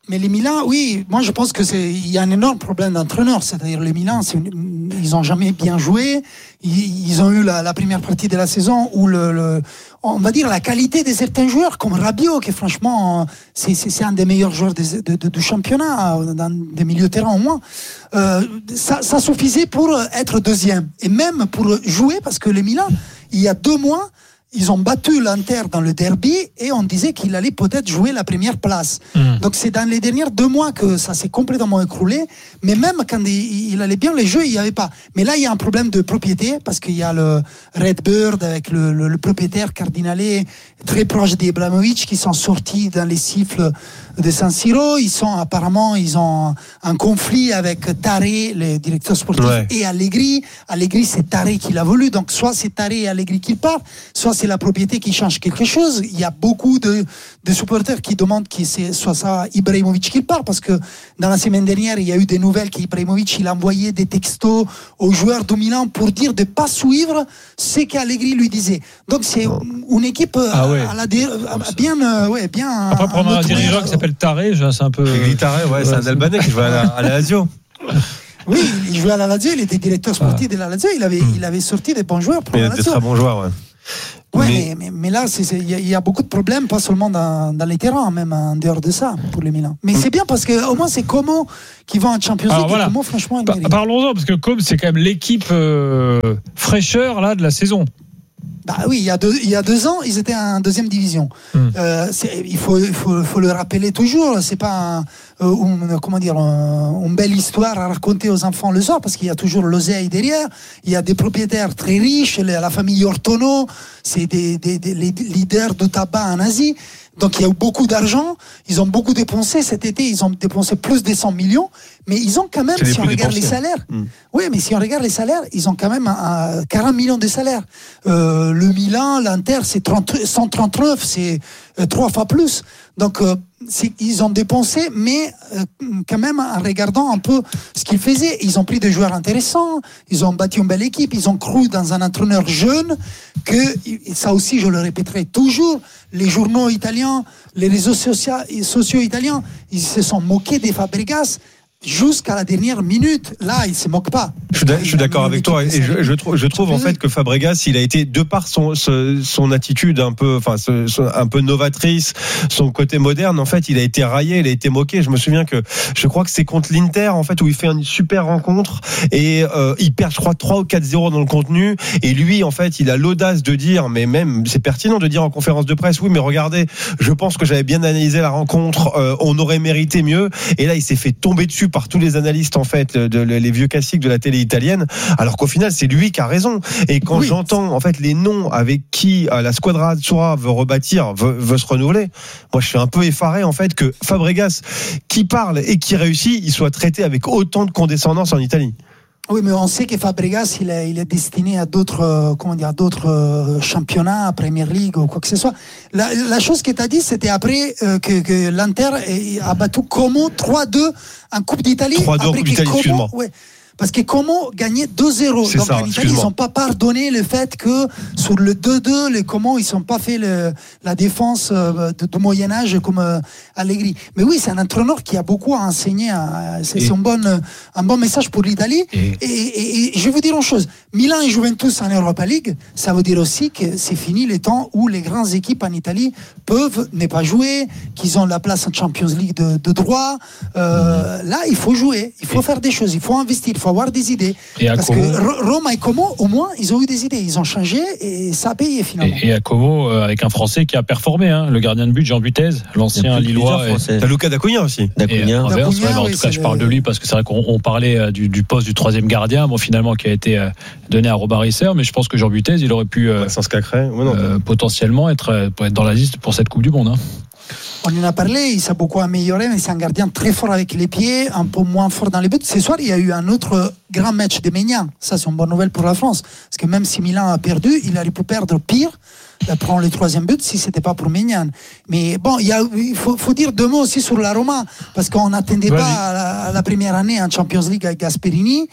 Mais les Milan, oui, moi je pense que c'est il y a un énorme problème d'entraîneur, c'est-à-dire les Milan, c'est une, ils ont jamais bien joué, ils, ils ont eu la, la première partie de la saison où le, le on va dire la qualité de certains joueurs comme Rabiot, qui franchement c'est, c'est, c'est un des meilleurs joueurs de, de, de, du championnat, dans des milieux de terrain au moins, euh, ça, ça suffisait pour être deuxième et même pour jouer parce que les Milan, il y a deux mois ils ont battu l'Inter dans le derby et on disait qu'il allait peut-être jouer la première place. Mmh. Donc c'est dans les derniers deux mois que ça s'est complètement écroulé. Mais même quand il, il allait bien, les jeux, il n'y avait pas. Mais là, il y a un problème de propriété parce qu'il y a le Redbird avec le, le, le propriétaire Cardinale très proche d'Ibrahimovic qui sont sortis dans les siffles de San Siro. Ils sont apparemment, ils ont un conflit avec Taré, le directeur sportif, ouais. et Allegri. Allegri, c'est Taré qui l'a voulu. Donc soit c'est Taré et Allegri qui partent, soit c'est la propriété qui change quelque chose. Il y a beaucoup de, de supporters qui demandent que c'est soit ça Ibrahimovic qui part, parce que dans la semaine dernière, il y a eu des nouvelles qu'Ibrahimovic il a envoyé des textos aux joueurs du Milan pour dire de ne pas suivre ce qu'Allegri lui disait. Donc c'est une équipe ah ouais. à la dé... bien, euh, ouais, bien. Après prendre un dirigeant qui s'appelle Taré, c'est un peu. Taré, ouais, c'est un Albanais qui joue à la, à la Lazio. Oui, il jouait à la Lazio, il était directeur sportif ah. de la Lazio, il avait, mmh. il avait sorti des bons joueurs pour il la Lazio. Il était très bon joueur, ouais. Ouais, mais, mais, mais là, il y, y a beaucoup de problèmes, pas seulement dans, dans les terrains, même en dehors de ça, pour les Milan. Mais c'est bien parce qu'au moins, c'est Como qui va en Champions League. Voilà. Como, franchement, pa- parlons-en, parce que Como, c'est quand même l'équipe euh, fraîcheur là, de la saison. Bah oui, il y a deux, il y a deux ans, ils étaient en deuxième division. Mm. Euh, c'est, il faut, il faut, faut le rappeler toujours. C'est pas un, un, comment dire, un, une belle histoire à raconter aux enfants le soir, parce qu'il y a toujours l'oseille derrière. Il y a des propriétaires très riches, la famille Ortono, c'est des, des, des les leaders de tabac en Asie. Donc il y a eu beaucoup d'argent, ils ont beaucoup dépensé cet été, ils ont dépensé plus de cent millions, mais ils ont quand même, si on regarde les salaires, mmh. oui, mais si on regarde les salaires, ils ont quand même un, un quarante millions de salaires. Euh, le Milan, l'Inter, c'est trente, cent trente-neuf, c'est euh, trois fois plus. Donc euh, c'est, ils ont dépensé, mais euh, quand même en regardant un peu ce qu'ils faisaient, ils ont pris des joueurs intéressants, ils ont bâti une belle équipe, ils ont cru dans un entraîneur jeune, que ça aussi je le répéterai toujours, les journaux italiens, les réseaux sociaux, sociaux italiens, ils se sont moqués des Fabregas jusqu'à la dernière minute. Là, il se moque pas. Je suis, je suis d'accord avec toi, et je, je trouve, je trouve en fait que Fabregas, il a été, de par son, son, son attitude un peu, enfin, ce, son, un peu novatrice, son côté moderne, en fait, il a été raillé, il a été moqué. Je me souviens que, je crois que c'est contre l'Inter, en fait, où il fait une super rencontre et euh, il perd, je crois, trois ou quatre zéro dans le contenu. Et lui, en fait, il a l'audace de dire, mais même, c'est pertinent de dire en conférence de presse, oui, mais regardez, je pense que j'avais bien analysé la rencontre, euh, on aurait mérité mieux. Et là, il s'est fait tomber dessus par tous les analystes, en fait, de, de, les vieux classiques de la télé italienne, alors qu'au final, c'est lui qui a raison. Et quand oui. j'entends, en fait, les noms avec qui euh, la Squadra Azzurra veut rebâtir, veut, veut se renouveler, moi, je suis un peu effaré, en fait, que Fabregas, qui parle et qui réussit, il soit traité avec autant de condescendance en Italie. Oui, mais on sait que Fabregas, il est, il est destiné à d'autres, euh, comment dire, d'autres euh, championnats, à Premier League ou quoi que ce soit. La, la chose que tu as dit, c'était après euh, que, que l'Inter a battu Como trois deux en Coupe d'Italie. trois deux en Coupe d'Italie, Como, excuse-moi. Ouais, parce que Como gagnait deux zéro. C'est donc ça, en Italie, ils n'ont pas pardonné le fait que sur le deux deux, les Como, ils n'ont pas fait le, la défense euh, de, de Moyen-Âge comme euh, Allegri. Mais oui, c'est un entraîneur qui a beaucoup à enseigner. À, c'est, c'est un, bon, un bon message pour l'Italie. Et, et, et, et je vais vous dire une chose. Milan et Juventus en Europa League, ça veut dire aussi que c'est fini les temps où les grandes équipes en Italie peuvent ne pas jouer, qu'ils ont la place en Champions League de, de droit. Euh, mmh. Là, il faut jouer, il faut et faire des choses, il faut investir, il faut avoir des idées. Et Parce Como, que Roma et Como, au moins, ils ont eu des idées, ils ont changé et ça a payé finalement. Et, et à Como, euh, avec un Français qui a performé, hein, le gardien de but Jean Butez, l'ancien Lillois. Et... T'as Luca D'Acunha aussi. D'Acunha. Ouais, ouais, en tout cas, je parle de lui parce que c'est vrai qu'on on parlait du, du poste du troisième gardien, bon, finalement, qui a été euh, donné à Robert Risser, mais je pense que Jean Butez, il aurait pu euh, ouais, non, euh, potentiellement être, pour être dans la liste pour cette Coupe du Monde. Hein. On en a parlé, il s'est beaucoup amélioré, mais c'est un gardien très fort avec les pieds, un peu moins fort dans les buts. Ce soir, il y a eu un autre grand match de Maignan. Ça, c'est une bonne nouvelle pour la France. Parce que même si Milan a perdu, il aurait pu perdre pire, prendre le troisième but si ce n'était pas pour Maignan. Mais bon, il, y a, il faut, faut dire deux mots aussi sur la Roma, parce qu'on n'attendait pas à la, à la première année en Champions League avec Gasperini.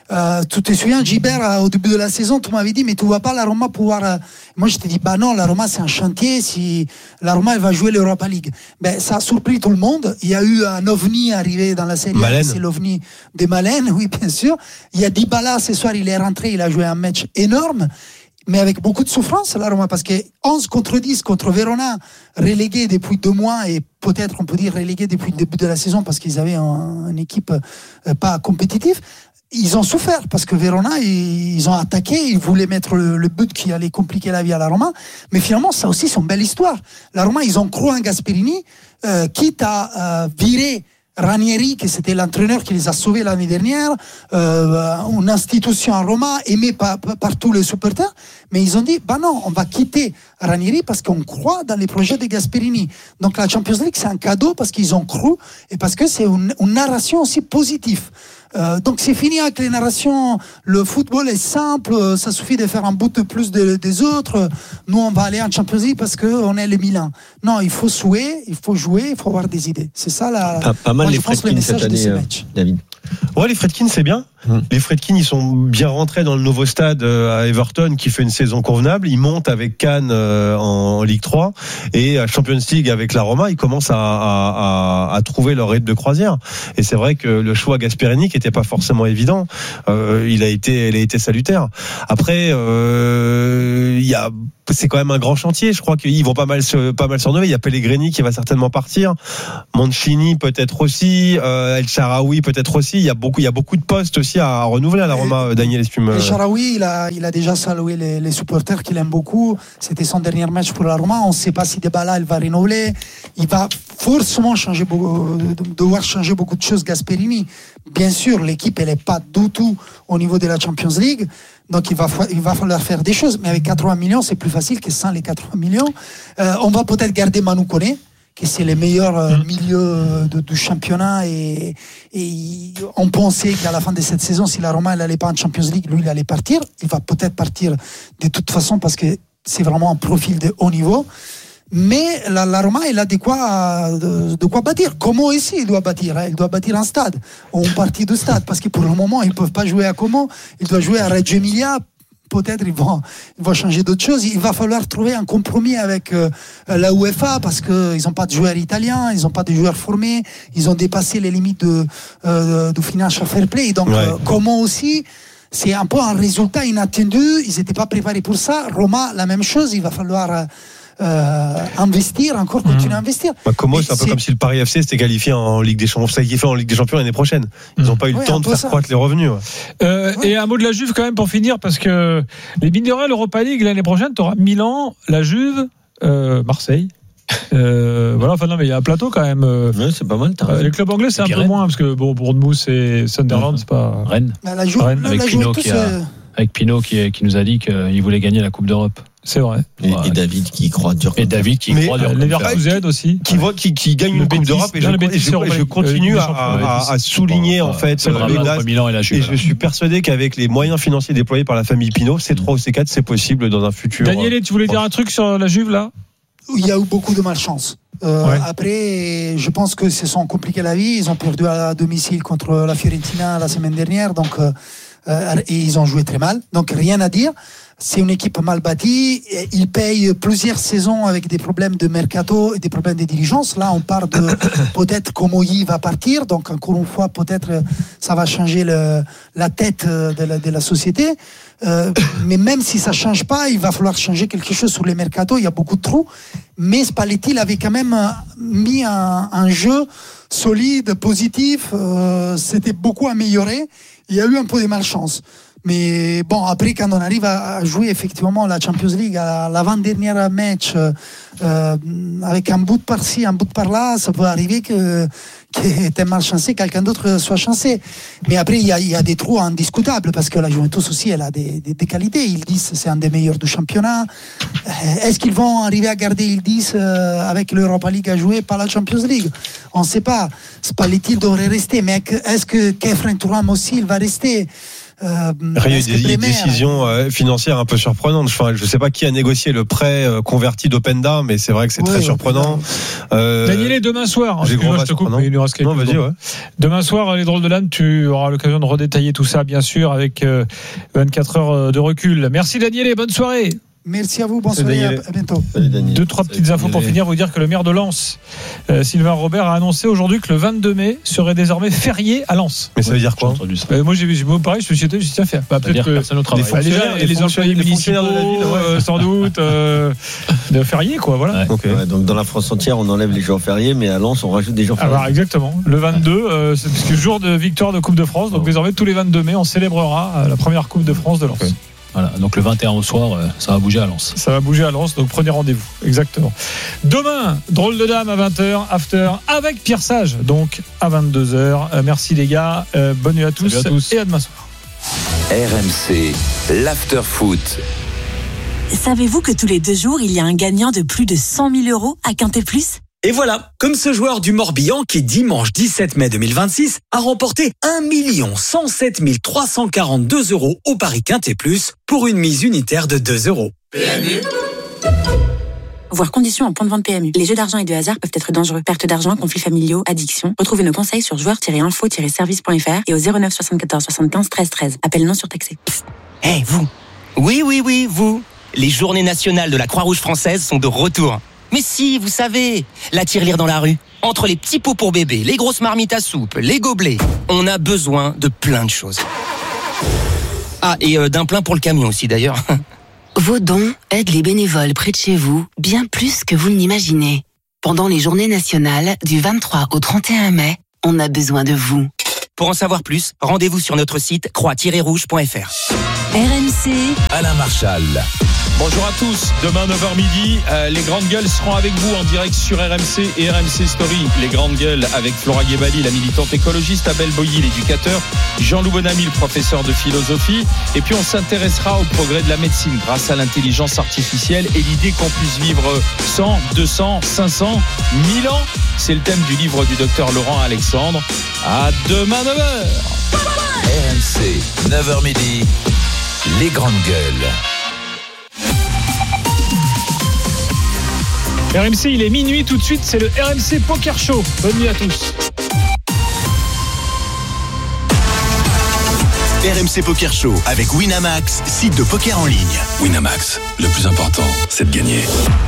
Euh, tu te souviens, Gilbert, au début de la saison, tu m'avais dit, mais tu ne vois pas la Roma pouvoir. Euh... Moi, je t'ai dit, bah non, la Roma, c'est un chantier. Si la Roma, elle va jouer l'Europa League. Ben, ça a surpris tout le monde. Il y a eu un ovni arrivé dans la série. Malen. C'est l'ovni de Malen, oui, bien sûr. Il y a Dybala, ce soir, il est rentré, il a joué un match énorme. Mais avec beaucoup de souffrance, la Roma, parce que onze contre dix contre Verona, relégué depuis deux mois et peut-être, on peut dire, relégué depuis le début de la saison parce qu'ils avaient un, une équipe euh, pas compétitive. Ils ont souffert parce que Verona, ils, ils ont attaqué, ils voulaient mettre le, le but qui allait compliquer la vie à la Roma. Mais finalement, ça aussi, c'est une belle histoire. La Roma, ils ont cru en Gasperini, euh, quitte à euh, virer Ranieri, qui c'était l'entraîneur qui les a sauvés l'année dernière, euh, une institution à Roma aimée par, par, par tous les supporters, mais ils ont dit, bah non, on va quitter Ranieri parce qu'on croit dans les projets de Gasperini. Donc la Champions League, c'est un cadeau parce qu'ils ont cru et parce que c'est une, une narration aussi positive. Euh, donc c'est fini avec les narrations. Le football est simple, ça suffit de faire un bout de plus de, des autres. Nous on va aller en Champions League parce qu'on est les Milan. Non, il faut jouer, il faut jouer, il faut avoir des idées. C'est ça la. Pas, pas mal moi, les je pense, Fredkin le message cette année, de ce euh, match. David. Ouais, les Fredkin, c'est bien. Hum. Les Fredkin, ils sont bien rentrés dans le nouveau stade à Everton qui fait une saison convenable. Ils montent avec Cannes en Ligue trois et à Champions League avec la Roma, ils commencent à, à, à, à trouver leur rythme de croisière. Et c'est vrai que le choix Gasperini, qui n'était pas forcément évident, euh, il a été, il a été salutaire. Après, euh, il y a c'est quand même un grand chantier. Je crois qu'ils vont pas mal se, pas mal se renouveler. Il y a Pellegrini qui va certainement partir. Mancini peut-être aussi. Euh, El Shaarawy peut-être aussi. Il y a beaucoup, il y a beaucoup de postes aussi à renouveler à la Roma. Daniel Espume. El Shaarawy, il a, il a déjà salué les, les supporters qu'il aime beaucoup. C'était son dernier match pour la Roma. On ne sait pas si Dybala il va renouveler. Il va forcément changer beaucoup, devoir changer beaucoup de choses. Gasperini. Bien sûr, l'équipe elle est pas du tout au niveau de la Champions League. Donc il va, il va falloir faire des choses. Mais avec quatre-vingts millions, c'est plus facile que sans les quatre-vingts millions. Euh, on va peut-être garder Manu Koné, qui c'est le meilleur euh, milieu de, du championnat. Et, et on pensait qu'à la fin de cette saison, si la Roma n'allait pas en Champions League, lui, il allait partir. Il va peut-être partir de toute façon parce que c'est vraiment un profil de haut niveau. Mais la, la Roma, elle a de quoi, de, de quoi bâtir. Como aussi, il doit bâtir. Hein. Il doit bâtir un stade, ou une partie de stade, parce que pour le moment, ils ne peuvent pas jouer à Como. Ils doivent jouer à Reggio Emilia. Peut-être ils vont, ils vont changer d'autres choses. Il va falloir trouver un compromis avec euh, la UEFA, parce qu'ils n'ont pas de joueurs italiens, ils n'ont pas de joueurs formés, ils ont dépassé les limites de, euh, du financial fair play. Donc, ouais. euh, Como aussi, c'est un peu un résultat inattendu. Ils n'étaient pas préparés pour ça. Roma, la même chose. Il va falloir... Euh, Euh, investir, encore continuer mmh. à investir. Bah, Como, c'est un peu c'est... comme si le Paris F C s'était qualifié en Ligue des Champions, qualifié en Ligue des Champions l'année prochaine. Ils n'ont mmh. pas eu le ouais, temps de faire ça. croître les revenus. Ouais. Euh, ouais. Et un mot de la Juve quand même pour finir, parce que les mine de rien, l'Europa League l'année prochaine, tu auras Milan, la Juve, euh, Marseille. Euh, voilà, enfin non, mais il y a un plateau quand même. Euh, ouais, c'est pas mal. Euh, les clubs anglais, c'est un peu Rennes. moins, parce que bon, Bournemouth et Sunderland, c'est pas. Rennes. Bah, la Juve, Rennes, avec Pinot qui a. Avec Pinot qui, qui nous a dit qu'il voulait gagner la Coupe d'Europe. C'est vrai. Et, ouais. et David qui croit dur. Et David qui mais croit dur. Leverkusen aussi. Qui, voit, qui, qui gagne le une Coupe d'Europe et je, et je, et je continue à, à, à souligner en fait le Milan et la Juve. Et je suis persuadé qu'avec les moyens financiers déployés par la famille Pinot, C trois ou C quatre, c'est possible dans un futur. Daniel, tu voulais dire un truc sur la Juve là? Il y a eu beaucoup de malchance. Euh, ouais. Après, je pense que se sont compliqués la vie. Ils ont perdu à domicile contre la Fiorentina la semaine dernière, donc euh, et ils ont joué très mal. Donc rien à dire. C'est une équipe mal bâtie. Ils payent plusieurs saisons avec des problèmes de mercato et des problèmes de diligence. Là, on parle de peut-être Komoyi va partir. Donc encore une fois, peut-être ça va changer le, la tête de la, de la société. Euh, mais même si ça change pas, il va falloir changer quelque chose sur les mercato. Il y a beaucoup de trous. Mais Spalletti avait quand même mis un, un jeu solide, positif. Euh, c'était beaucoup amélioré. Il y a eu un peu de malchance. Mais bon, après, quand on arrive à jouer effectivement la Champions League à l'avant-dernière match, euh, avec un bout de par-ci, un bout de par-là, ça peut arriver que que t'es mal chancé, quelqu'un d'autre soit chancé. Mais après, il y a, il y a des trous indiscutables, parce que la Juventus aussi, elle a des, des, des qualités. Ils disent c'est un des meilleurs du championnat. Est-ce qu'ils vont arriver à garder, ils disent, euh, avec l'Europa League à jouer, pas la Champions League? On ne sait pas. Spalletti devrait rester, mais est-ce que Khéphren Thuram aussi, il va rester? Euh, Il y a eu des, des décisions euh, financières un peu surprenantes. Enfin, je ne sais pas qui a négocié le prêt euh, converti d'Openda, mais c'est vrai que c'est oui, très surprenant. Euh, Daniel, demain soir, j'ai gros je te coupe, non, mais il nous reste quelques non, vas-y, ouais. Demain soir, les drôles de l'âne, tu auras l'occasion de redétailler tout ça, bien sûr, avec euh, vingt-quatre heures de recul. Merci Daniel et bonne soirée. Merci à vous, bonne soirée, à bientôt. Deux, trois petites Salut, infos pour finir, vous dire que le maire de Lens, euh, Sylvain Robert, a annoncé aujourd'hui que le vingt-deux mai serait désormais férié à Lens. Mais ça veut dire quoi? euh, Moi j'ai vu, moi, pareil, je me suis dit, je me suis dit, tiens, faire. Bah, peut-être que personne au travail. bah, déjà, les, les employés municipaux, de la ville, ouais. euh, sans doute, euh, de férié, quoi, voilà. Ouais. Okay. Ouais, donc dans la France entière, on enlève les jours fériés, mais à Lens, on rajoute des jours fériés. Alors exactement. Le vingt-deux, euh, c'est parce que jour de victoire de Coupe de France, donc oh. désormais tous les vingt-deux mai, on célébrera la première Coupe de France de Lens. Okay. Voilà, donc le vingt et un au soir, ça va bouger à Lens. Ça va bouger à Lens, donc prenez rendez-vous. Exactement. Demain, drôle de dame à vingt heures, after avec Pierre Sage, donc à vingt-deux heures. Euh, merci les gars, euh, bonne nuit à tous, à tous et à demain soir. R M C, l'after foot. Savez-vous que tous les deux jours, il y a un gagnant de plus de cent mille euros à Quintet Plus ? Et voilà, comme ce joueur du Morbihan qui, dimanche dix-sept mai deux mille vingt-six, a remporté un million cent sept mille trois cent quarante-deux euros au Paris Quintet Plus pour une mise unitaire de deux euros. P M U. Voir conditions en point de vente P M U. Les jeux d'argent et de hasard peuvent être dangereux. Perte d'argent, conflits familiaux, addiction. Retrouvez nos conseils sur joueurs tiret info tiret service point f r et au zéro neuf soixante-quatorze soixante-quinze treize treize. Appel non surtaxé. Hé, hey, vous. Oui, oui, oui, vous. Les journées nationales de la Croix-Rouge française sont de retour. Mais si, vous savez, la tirelire dans la rue. Entre les petits pots pour bébé, les grosses marmites à soupe, les gobelets, on a besoin de plein de choses. Ah, et euh, d'un plein pour le camion aussi d'ailleurs. Vos dons aident les bénévoles près de chez vous, bien plus que vous ne l'imaginez. Pendant les journées nationales, du vingt-trois au trente et un mai, on a besoin de vous. Pour en savoir plus, rendez-vous sur notre site croix tiret rouge point f r. R M C, Alain Marchal. Bonjour à tous, demain neuf heures midi, euh, les Grandes Gueules seront avec vous en direct sur R M C et R M C Story. Les Grandes Gueules avec Flora Guébali, la militante écologiste, Abel Boilly, l'éducateur, Jean-Loup Bonamy, le professeur de philosophie. Et puis on s'intéressera au progrès de la médecine grâce à l'intelligence artificielle et l'idée qu'on puisse vivre cent, deux cents, cinq cents, mille ans. C'est le thème du livre du docteur Laurent Alexandre. À demain neuf heures. R M C, neuf heures midi, les Grandes Gueules. R M C, il est minuit tout de suite, c'est le R M C Poker Show. Bonne nuit à tous. R M C Poker Show avec Winamax, site de poker en ligne. Winamax, le plus important, c'est de gagner.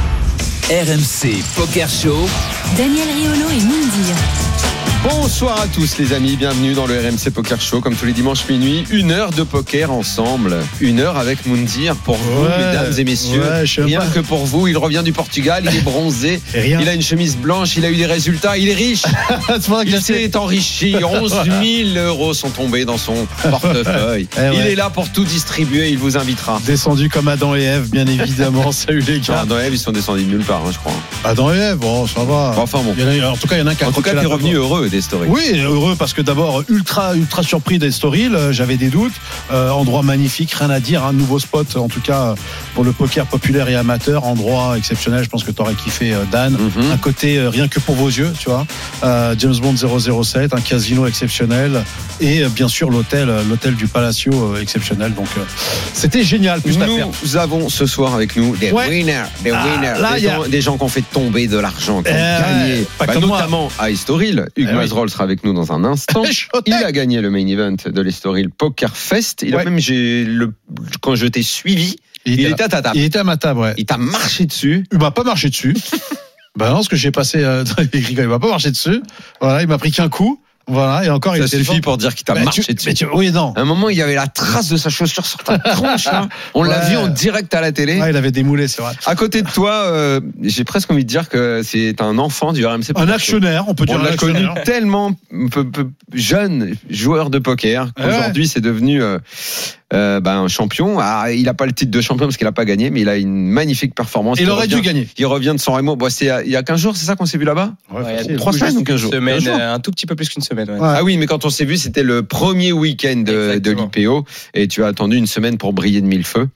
R M C Poker Show. Daniel Riolo et Moundir. Bonsoir à tous les amis, bienvenue dans le R M C Poker Show, comme tous les dimanches minuit, une heure de poker ensemble, une heure avec Moundir pour vous, ouais, mesdames et messieurs, ouais, rien pas. que pour vous. Il revient du Portugal, il est bronzé, il a une chemise blanche, il a eu des résultats, il est riche, il s'est enrichi, onze mille euros sont tombés dans son portefeuille, eh ouais. Il est là pour tout distribuer, il vous invitera. Descendu comme Adam et Ève, bien évidemment. Salut les gars. Adam et Ève, ils sont descendus de nulle part, hein, je crois. Adam et Ève, bon, ça va. Enfin bon. Il y en, a, en tout cas, il y en a un qui a En tout cas, t'es revenu heureux d'Estoril. Oui, heureux parce que d'abord ultra ultra surpris d'Estoril, j'avais des doutes. Euh, endroit magnifique, rien à dire, un hein, nouveau spot en tout cas pour le poker populaire et amateur, endroit exceptionnel. Je pense que t'aurais kiffé euh, Dan. Mm-hmm. Un côté euh, rien que pour vos yeux, tu vois. Euh, James Bond zéro zéro sept, un casino exceptionnel et euh, bien sûr l'hôtel, euh, l'hôtel du Palacio euh, exceptionnel. Donc euh, c'était génial. Plus nous nous avons ce soir avec nous des ouais. winners, des ah, winners, là, des, gens, a... des gens qui ont fait tomber de l'argent, qui ont euh, gagné, bah, notamment moi. à Estoril. Hugues eh Mazerolles oui. sera avec nous dans un instant. Il a gagné le main event de l'Estoril Poker Fest. Il ouais. a même, j'ai le, quand je t'ai suivi, il, il était à ta table. Il était à ma table, ouais. Il t'a marché dessus. Il m'a pas marché dessus. Ben non, parce que j'ai passé, euh, il m'a pas marché dessus. Voilà, il m'a pris qu'un coup. Voilà, et encore, ça il suffit pour dire qu'il t'a bah, marché tu, dessus. Tu, oui, non. À un moment, il y avait la trace de sa chaussure sur ta tronche. Hein. On ouais. l'a vu en direct à la télé. Ouais, il avait démoulé, c'est vrai. À côté de toi, euh, j'ai presque envie de dire que c'est un enfant du R M C. Un actionnaire, on peut dire. On l'a connu tellement peu, peu, jeune joueur de poker qu'aujourd'hui, ouais. c'est devenu euh, euh, ben, un champion. Ah, il n'a pas le titre de champion parce qu'il n'a pas gagné, mais il a une magnifique performance. Il, il aurait revient, dû gagner. Il revient de San Remo. Bon, c'est il y a quinze jours, c'est ça qu'on s'est vu là-bas. Ouais, ouais, trois semaines ou quinze jours. Semaine, un tout petit peu plus qu'une semaine. Ouais. Ouais. Ah oui, mais quand on s'est vu, c'était le premier week-end de, de l'I P O et tu as attendu une semaine pour briller de mille feux.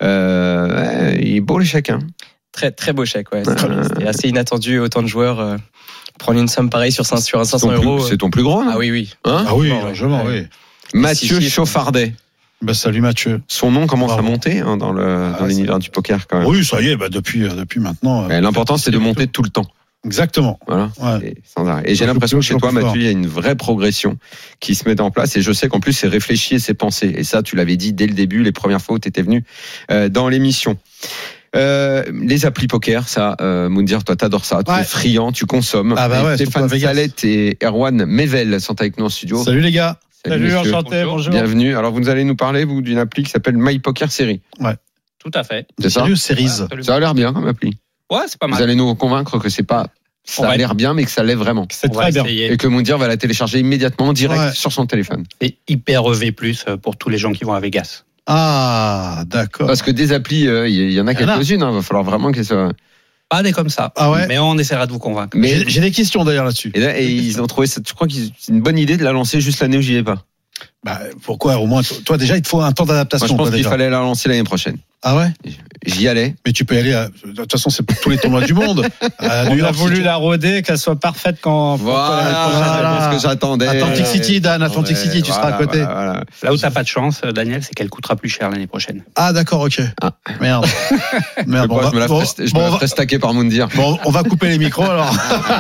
Euh, il est beau le chèque, hein. Très très beau chèque, ouais. C'était, euh... c'était assez inattendu, autant de joueurs. Euh, prendre une somme pareille sur, sur un cinq cents euros. C'est ton plus gros, là. Ah oui, oui. Hein ah oui, largement, oui. Mathieu Chauffardet. Bah, salut Mathieu. Son nom commence Bravo. à monter hein, dans, le, dans Ah, l'univers du poker quand même. Oui, ça y est, bah, depuis, euh, depuis maintenant. Mais l'important, c'est de monter tout le temps. Exactement. Voilà. Ouais. Et, sans arrêt. Et j'ai Donc, l'impression que chez toujours toi, plus fort. Mathieu, il y a une vraie progression qui se met en place. Et je sais qu'en plus, c'est réfléchi et c'est pensé. Et ça, tu l'avais dit dès le début, les premières fois où tu étais venu euh, dans l'émission. Euh, les applis poker, ça, euh, Moundir, toi, t'adores ça. Tu Ouais. es friand, tu consommes. Ah bah Et ouais, Stéphane surtout à Vegas. Salette et Erwan Mevel sont avec nous en studio. Salut les gars. Salut, messieurs. enchanté, bonjour. Bienvenue. Alors, vous allez nous parler, vous, d'une appli qui s'appelle My Poker Série. Ouais. Tout à fait. C'est ça? Sérieux, Series. Ça a l'air bien comme appli. Ouais, c'est pas Vous mal. allez nous convaincre que c'est pas, On ça va a l'air bien, mais que ça l'est vraiment. C'est très bien. Et que Moundir va la télécharger immédiatement, direct, Ouais. sur son téléphone. C'est hyper V plus pour tous les gens qui vont à Vegas. Ah, d'accord. Parce que des applis, il euh, y, y en a Il y en a. quelques-unes, il va falloir vraiment qu'elles soient. Pas des comme ça. Ah ouais. Mais on essaiera de vous convaincre. Mais, J'ai j'ai des questions d'ailleurs là-dessus. et, là, et ils ont trouvé ça, je crois que c'est une bonne idée de la lancer juste l'année où j'y vais pas. Bah, pourquoi au moins, toi déjà, il te faut un temps Moi, d'adaptation. je pense toi, qu'il déjà. fallait la lancer l'année prochaine. Ah ouais. J'y allais. Mais tu peux y aller. À... De toute façon, c'est pour tous les tournois du monde. À New On a York voulu City. la roder, qu'elle soit parfaite quand. Voilà, Voilà. c'est ce que j'attendais. Atlantic City, Dan, Atlantic Ouais, City, tu seras à voilà, côté. voilà, voilà. Là où t'as pas de chance, Daniel, c'est qu'elle coûtera plus cher l'année prochaine. Ah d'accord, ok. Ah. Merde. Merde. Je Bon, crois que on je me va- la bon, ferai- je bon, me on la va- ferai stacker par Moundir. bon, on va couper les micros alors.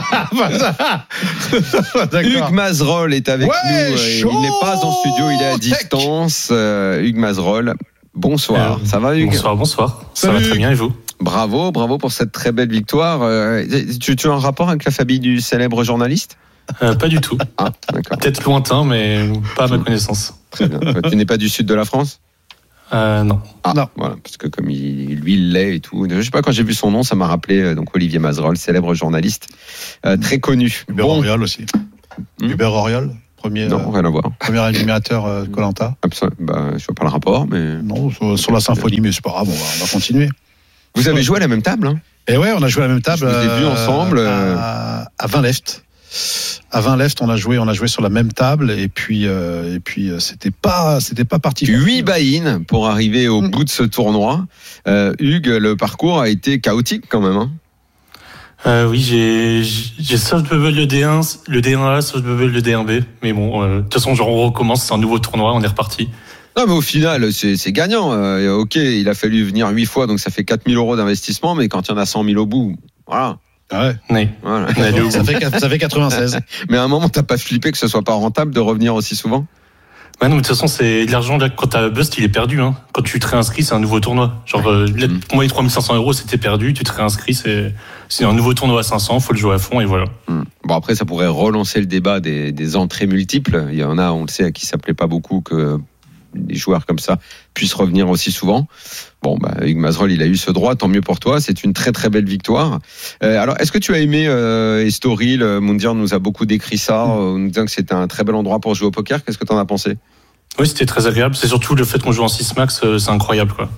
Hugues Mazerolle est avec Ouais, nous. chaud. Il n'est pas en studio, il est à distance. Euh, Hugues Mazerolle, bonsoir. Ça va, Hugues? Bonsoir, bonsoir. Ça Salut. va très bien et vous? Bravo, bravo pour cette très belle victoire. Euh, tu, tu as un rapport avec la famille du célèbre journaliste? euh, Pas du tout. Ah, d'accord. Peut-être lointain, mais pas à ma connaissance. Très bien. Tu n'es pas du sud de la France? Euh, non. Ah, non. Voilà, parce que comme il, lui, il l'est et tout. Je sais pas, quand j'ai vu son nom, ça m'a rappelé euh, donc Olivier Mazerolle, célèbre journaliste, euh, très connu. Hubert Bon. Auriol aussi. Hmm. Hubert Auriol, premier, Non, rien à voir. premier animateur euh, de Koh-Lanta. Absol- bah, je vois pas le rapport, mais. Non, sur, sur la symphonie, mais c'est pas grave, on va, on va continuer. Vous avez joué à la même table, hein? Et ouais, on a joué à la même table. Je vous ai vu euh, ensemble. euh, À, à vingt left. À vingt left, on a joué, on a joué sur la même table, et puis, euh, et puis, euh, c'était pas, c'était pas parti. huit buy-in pour arriver au Mm. bout de ce tournoi. Euh, Hugues, le parcours a été chaotique quand même. Hein. Euh, oui, j'ai j'ai soft bubble le D un, le D un A, soft bubble le D un B. Mais bon, euh, de toute façon, genre, on recommence, c'est un nouveau tournoi, on est reparti. Non, mais au final, c'est c'est gagnant. Euh, ok, il a fallu venir huit fois, donc ça fait quatre mille euros d'investissement, mais quand il y en a cent mille au bout, voilà. Ouais. Oui. Voilà. On est allé au Ça bout. fait, ça fait quatre-vingt-seize. Mais à un moment, t'as pas flippé que ce soit pas rentable de revenir aussi souvent? Ouais, non, mais de toute façon, c'est de l'argent, là, quand t'as bust, il est perdu, hein. Quand tu te réinscris, c'est un nouveau tournoi. Genre, euh, là, Mm. pour moi, les trois mille cinq cents euros, c'était perdu, tu te réinscris, c'est, c'est un nouveau tournoi à cinq cents, faut le jouer à fond, et voilà. Hmm. Bon, après, ça pourrait relancer le débat des, des entrées multiples. Il y en a, on le sait, à qui ça plaît pas beaucoup que des joueurs comme ça puissent revenir aussi souvent. Bon, bah, Hugues Mazerolle, il a eu ce droit, tant mieux pour toi. C'est une très très belle victoire. Euh, alors, est-ce que tu as aimé euh, Estoril? Moundir nous a beaucoup décrit ça, euh, nous disant que c'était un très bel endroit pour jouer au poker. Qu'est-ce que tu en as pensé? Oui, c'était très agréable. C'est surtout le fait qu'on joue en six max, euh, c'est incroyable, quoi.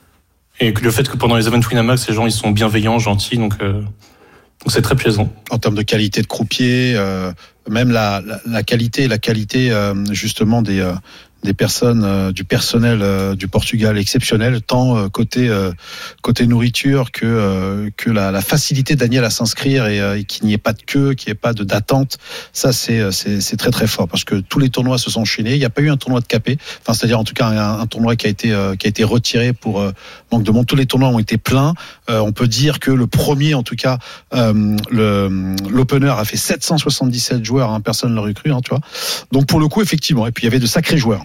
Et que le fait que pendant les events Winamax, les gens, ils sont bienveillants, gentils, donc, euh, donc c'est très plaisant. En termes de qualité de croupier, euh, même la, la, la qualité, la qualité euh, justement des euh, des personnes, euh, du personnel euh, du Portugal exceptionnel, tant euh, côté euh, côté nourriture que euh, que la, la facilité de Daniel à s'inscrire et, euh, et qu'il n'y ait pas de queue, qu'il n'y ait pas de d'attente. Ça c'est c'est c'est très très fort parce que tous les tournois se sont enchaînés. Il n'y a pas eu un tournoi de capé, enfin c'est-à-dire en tout cas un, un tournoi qui a été euh, qui a été retiré pour euh, manque de monde. Tous les tournois ont été pleins. Euh, on peut dire que le premier, en tout cas, euh, le l'opener a fait sept cent soixante-dix-sept joueurs. Hein, personne ne l'aurait cru, hein, tu vois. Donc pour le coup, effectivement. Et puis il y avait de sacrés joueurs.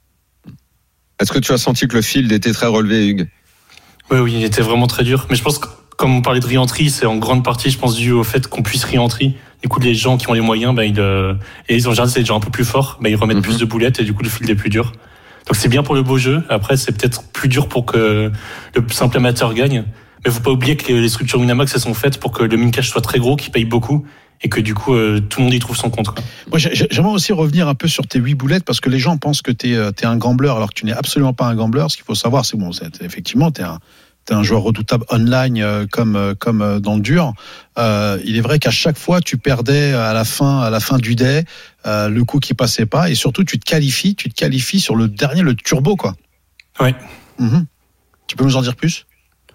Est-ce que tu as senti que le field était très relevé, Hugues? Oui, oui, il était vraiment très dur. Mais je pense que, comme on parlait de re-entry, c'est en grande partie, je pense, dû au fait qu'on puisse re-entry. Du coup, les gens qui ont les moyens, ben, ils, euh, et ils ont déjà, c'est déjà un peu plus fort, ben, ils remettent mm-hmm. plus de boulettes et du coup, le field est plus dur. Donc, c'est bien pour le beau jeu. Après, c'est peut-être plus dur pour que le simple amateur gagne. Mais faut pas oublier que les structures Winamax, elles sont faites pour que le min cash soit très gros, qu'il paye beaucoup. Et que du coup, euh, tout le monde y trouve son compte. Quoi. Moi, j'aimerais aussi revenir un peu sur tes huit boulettes parce que les gens pensent que tu es, es un gambler alors que tu n'es absolument pas un gambler. Ce qu'il faut savoir, c'est bon, c'est, effectivement, tu es un, t'es un joueur redoutable online euh, comme, euh, comme euh, dans le dur. Euh, il est vrai qu'à chaque fois, tu perdais à la fin, à la fin du day, euh, le coup qui passait pas et surtout, tu te qualifies, tu te qualifies sur le dernier, le turbo, quoi. Ouais. Mm-hmm. Tu peux nous en dire plus?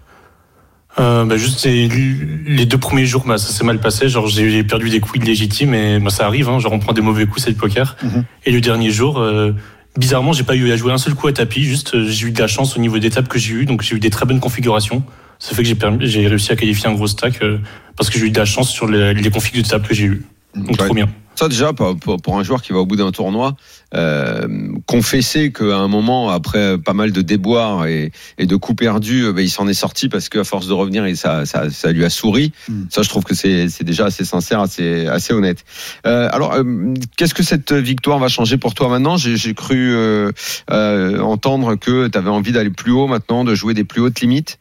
Euh, bah juste les deux premiers jours, bah, ça s'est mal passé. Genre j'ai perdu des coups illégitimes et bah, ça arrive. Hein, genre on prend des mauvais coups, c'est le poker. Mm-hmm. Et le dernier jour, euh, bizarrement, j'ai pas eu à jouer un seul coup à tapis. Juste, j'ai eu de la chance au niveau des tables que j'ai eu. Donc, j'ai eu des très bonnes configurations. Ça fait que j'ai, permis, j'ai réussi à qualifier un gros stack euh, parce que j'ai eu de la chance sur les, les configs de table que j'ai eu. Donc, ouais. Trop bien. Ça, déjà, pour, pour un joueur qui va au bout d'un tournoi, euh, confesser qu'à un moment, après pas mal de déboires et, et de coups perdus, euh, bah, il s'en est sorti parce qu'à force de revenir, et ça, ça, ça lui a souri. Mm. Ça, je trouve que c'est, c'est déjà assez sincère, assez, assez honnête. Euh, alors, euh, qu'est-ce que cette victoire va changer pour toi maintenant ? J'ai, j'ai cru euh, euh, entendre que tu avais envie d'aller plus haut maintenant, de jouer des plus hautes limites.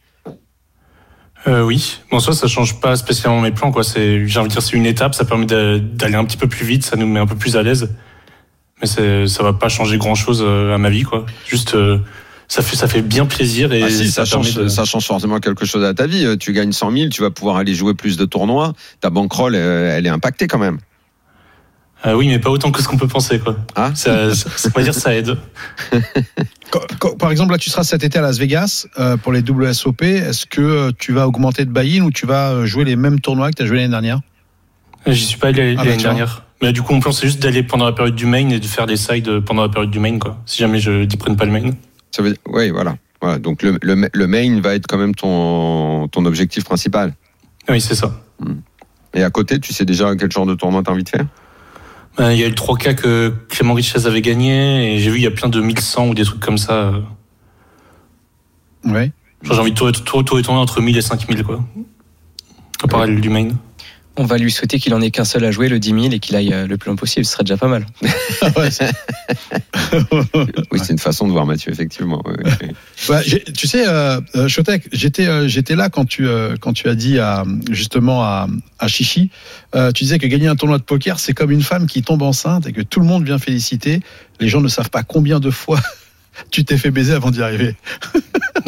Euh, oui, bon, ça, ça change pas spécialement mes plans, quoi. C'est, j'ai envie de dire, c'est une étape, ça permet de, d'aller un petit peu plus vite, ça nous met un peu plus à l'aise. Mais c'est, ça va pas changer grand chose à ma vie, quoi. Juste, euh, ça fait, ça fait bien plaisir et ah si, ça, ça change, de... ça change forcément quelque chose à ta vie. Tu gagnes cent mille, tu vas pouvoir aller jouer plus de tournois. Ta bankroll, elle est impactée quand même. Euh, oui, mais pas autant que ce qu'on peut penser, quoi. Ah ça, ça, ça, on va dire, ça aide. Quand, quand, par exemple, là, tu seras cet été à Las Vegas euh, pour les W S O P. Est-ce que tu vas augmenter de buy-in ou tu vas jouer les mêmes tournois que tu as joué l'année dernière ? J'y suis pas allé ah, l'année bah, dernière. Mais du coup, mon plan, c'est juste d'aller pendant la période du main et de faire des sides pendant la période du main, quoi. Si jamais je n'y prenne pas le main. Ça veut dire, oui, voilà. voilà. Donc le, le, le main va être quand même ton, ton objectif principal. Oui, c'est ça. Et à côté, tu sais déjà quel genre de tournoi tu as envie de faire ? Il y a eu le trois K que Clément Richez avait gagné et j'ai vu il y a plein de mille cent ou des trucs comme ça. Ouais. Genre, j'ai envie de tout, tout, tout tourner entre mille et cinq mille, quoi. À part ouais. Du main. On va lui souhaiter qu'il en ait qu'un seul à jouer, le dix mille, et qu'il aille le plus loin possible. Ce serait déjà pas mal. ouais, c'est... oui, c'est une façon de voir Mathieu, effectivement. Ouais, ouais. Ouais, tu sais, euh, Chotek, j'étais, euh, j'étais là quand tu, euh, quand tu as dit à, justement à, à Chichi, euh, tu disais que gagner un tournoi de poker, c'est comme une femme qui tombe enceinte et que tout le monde vient féliciter. Les gens ne savent pas combien de fois tu t'es fait baiser avant d'y arriver.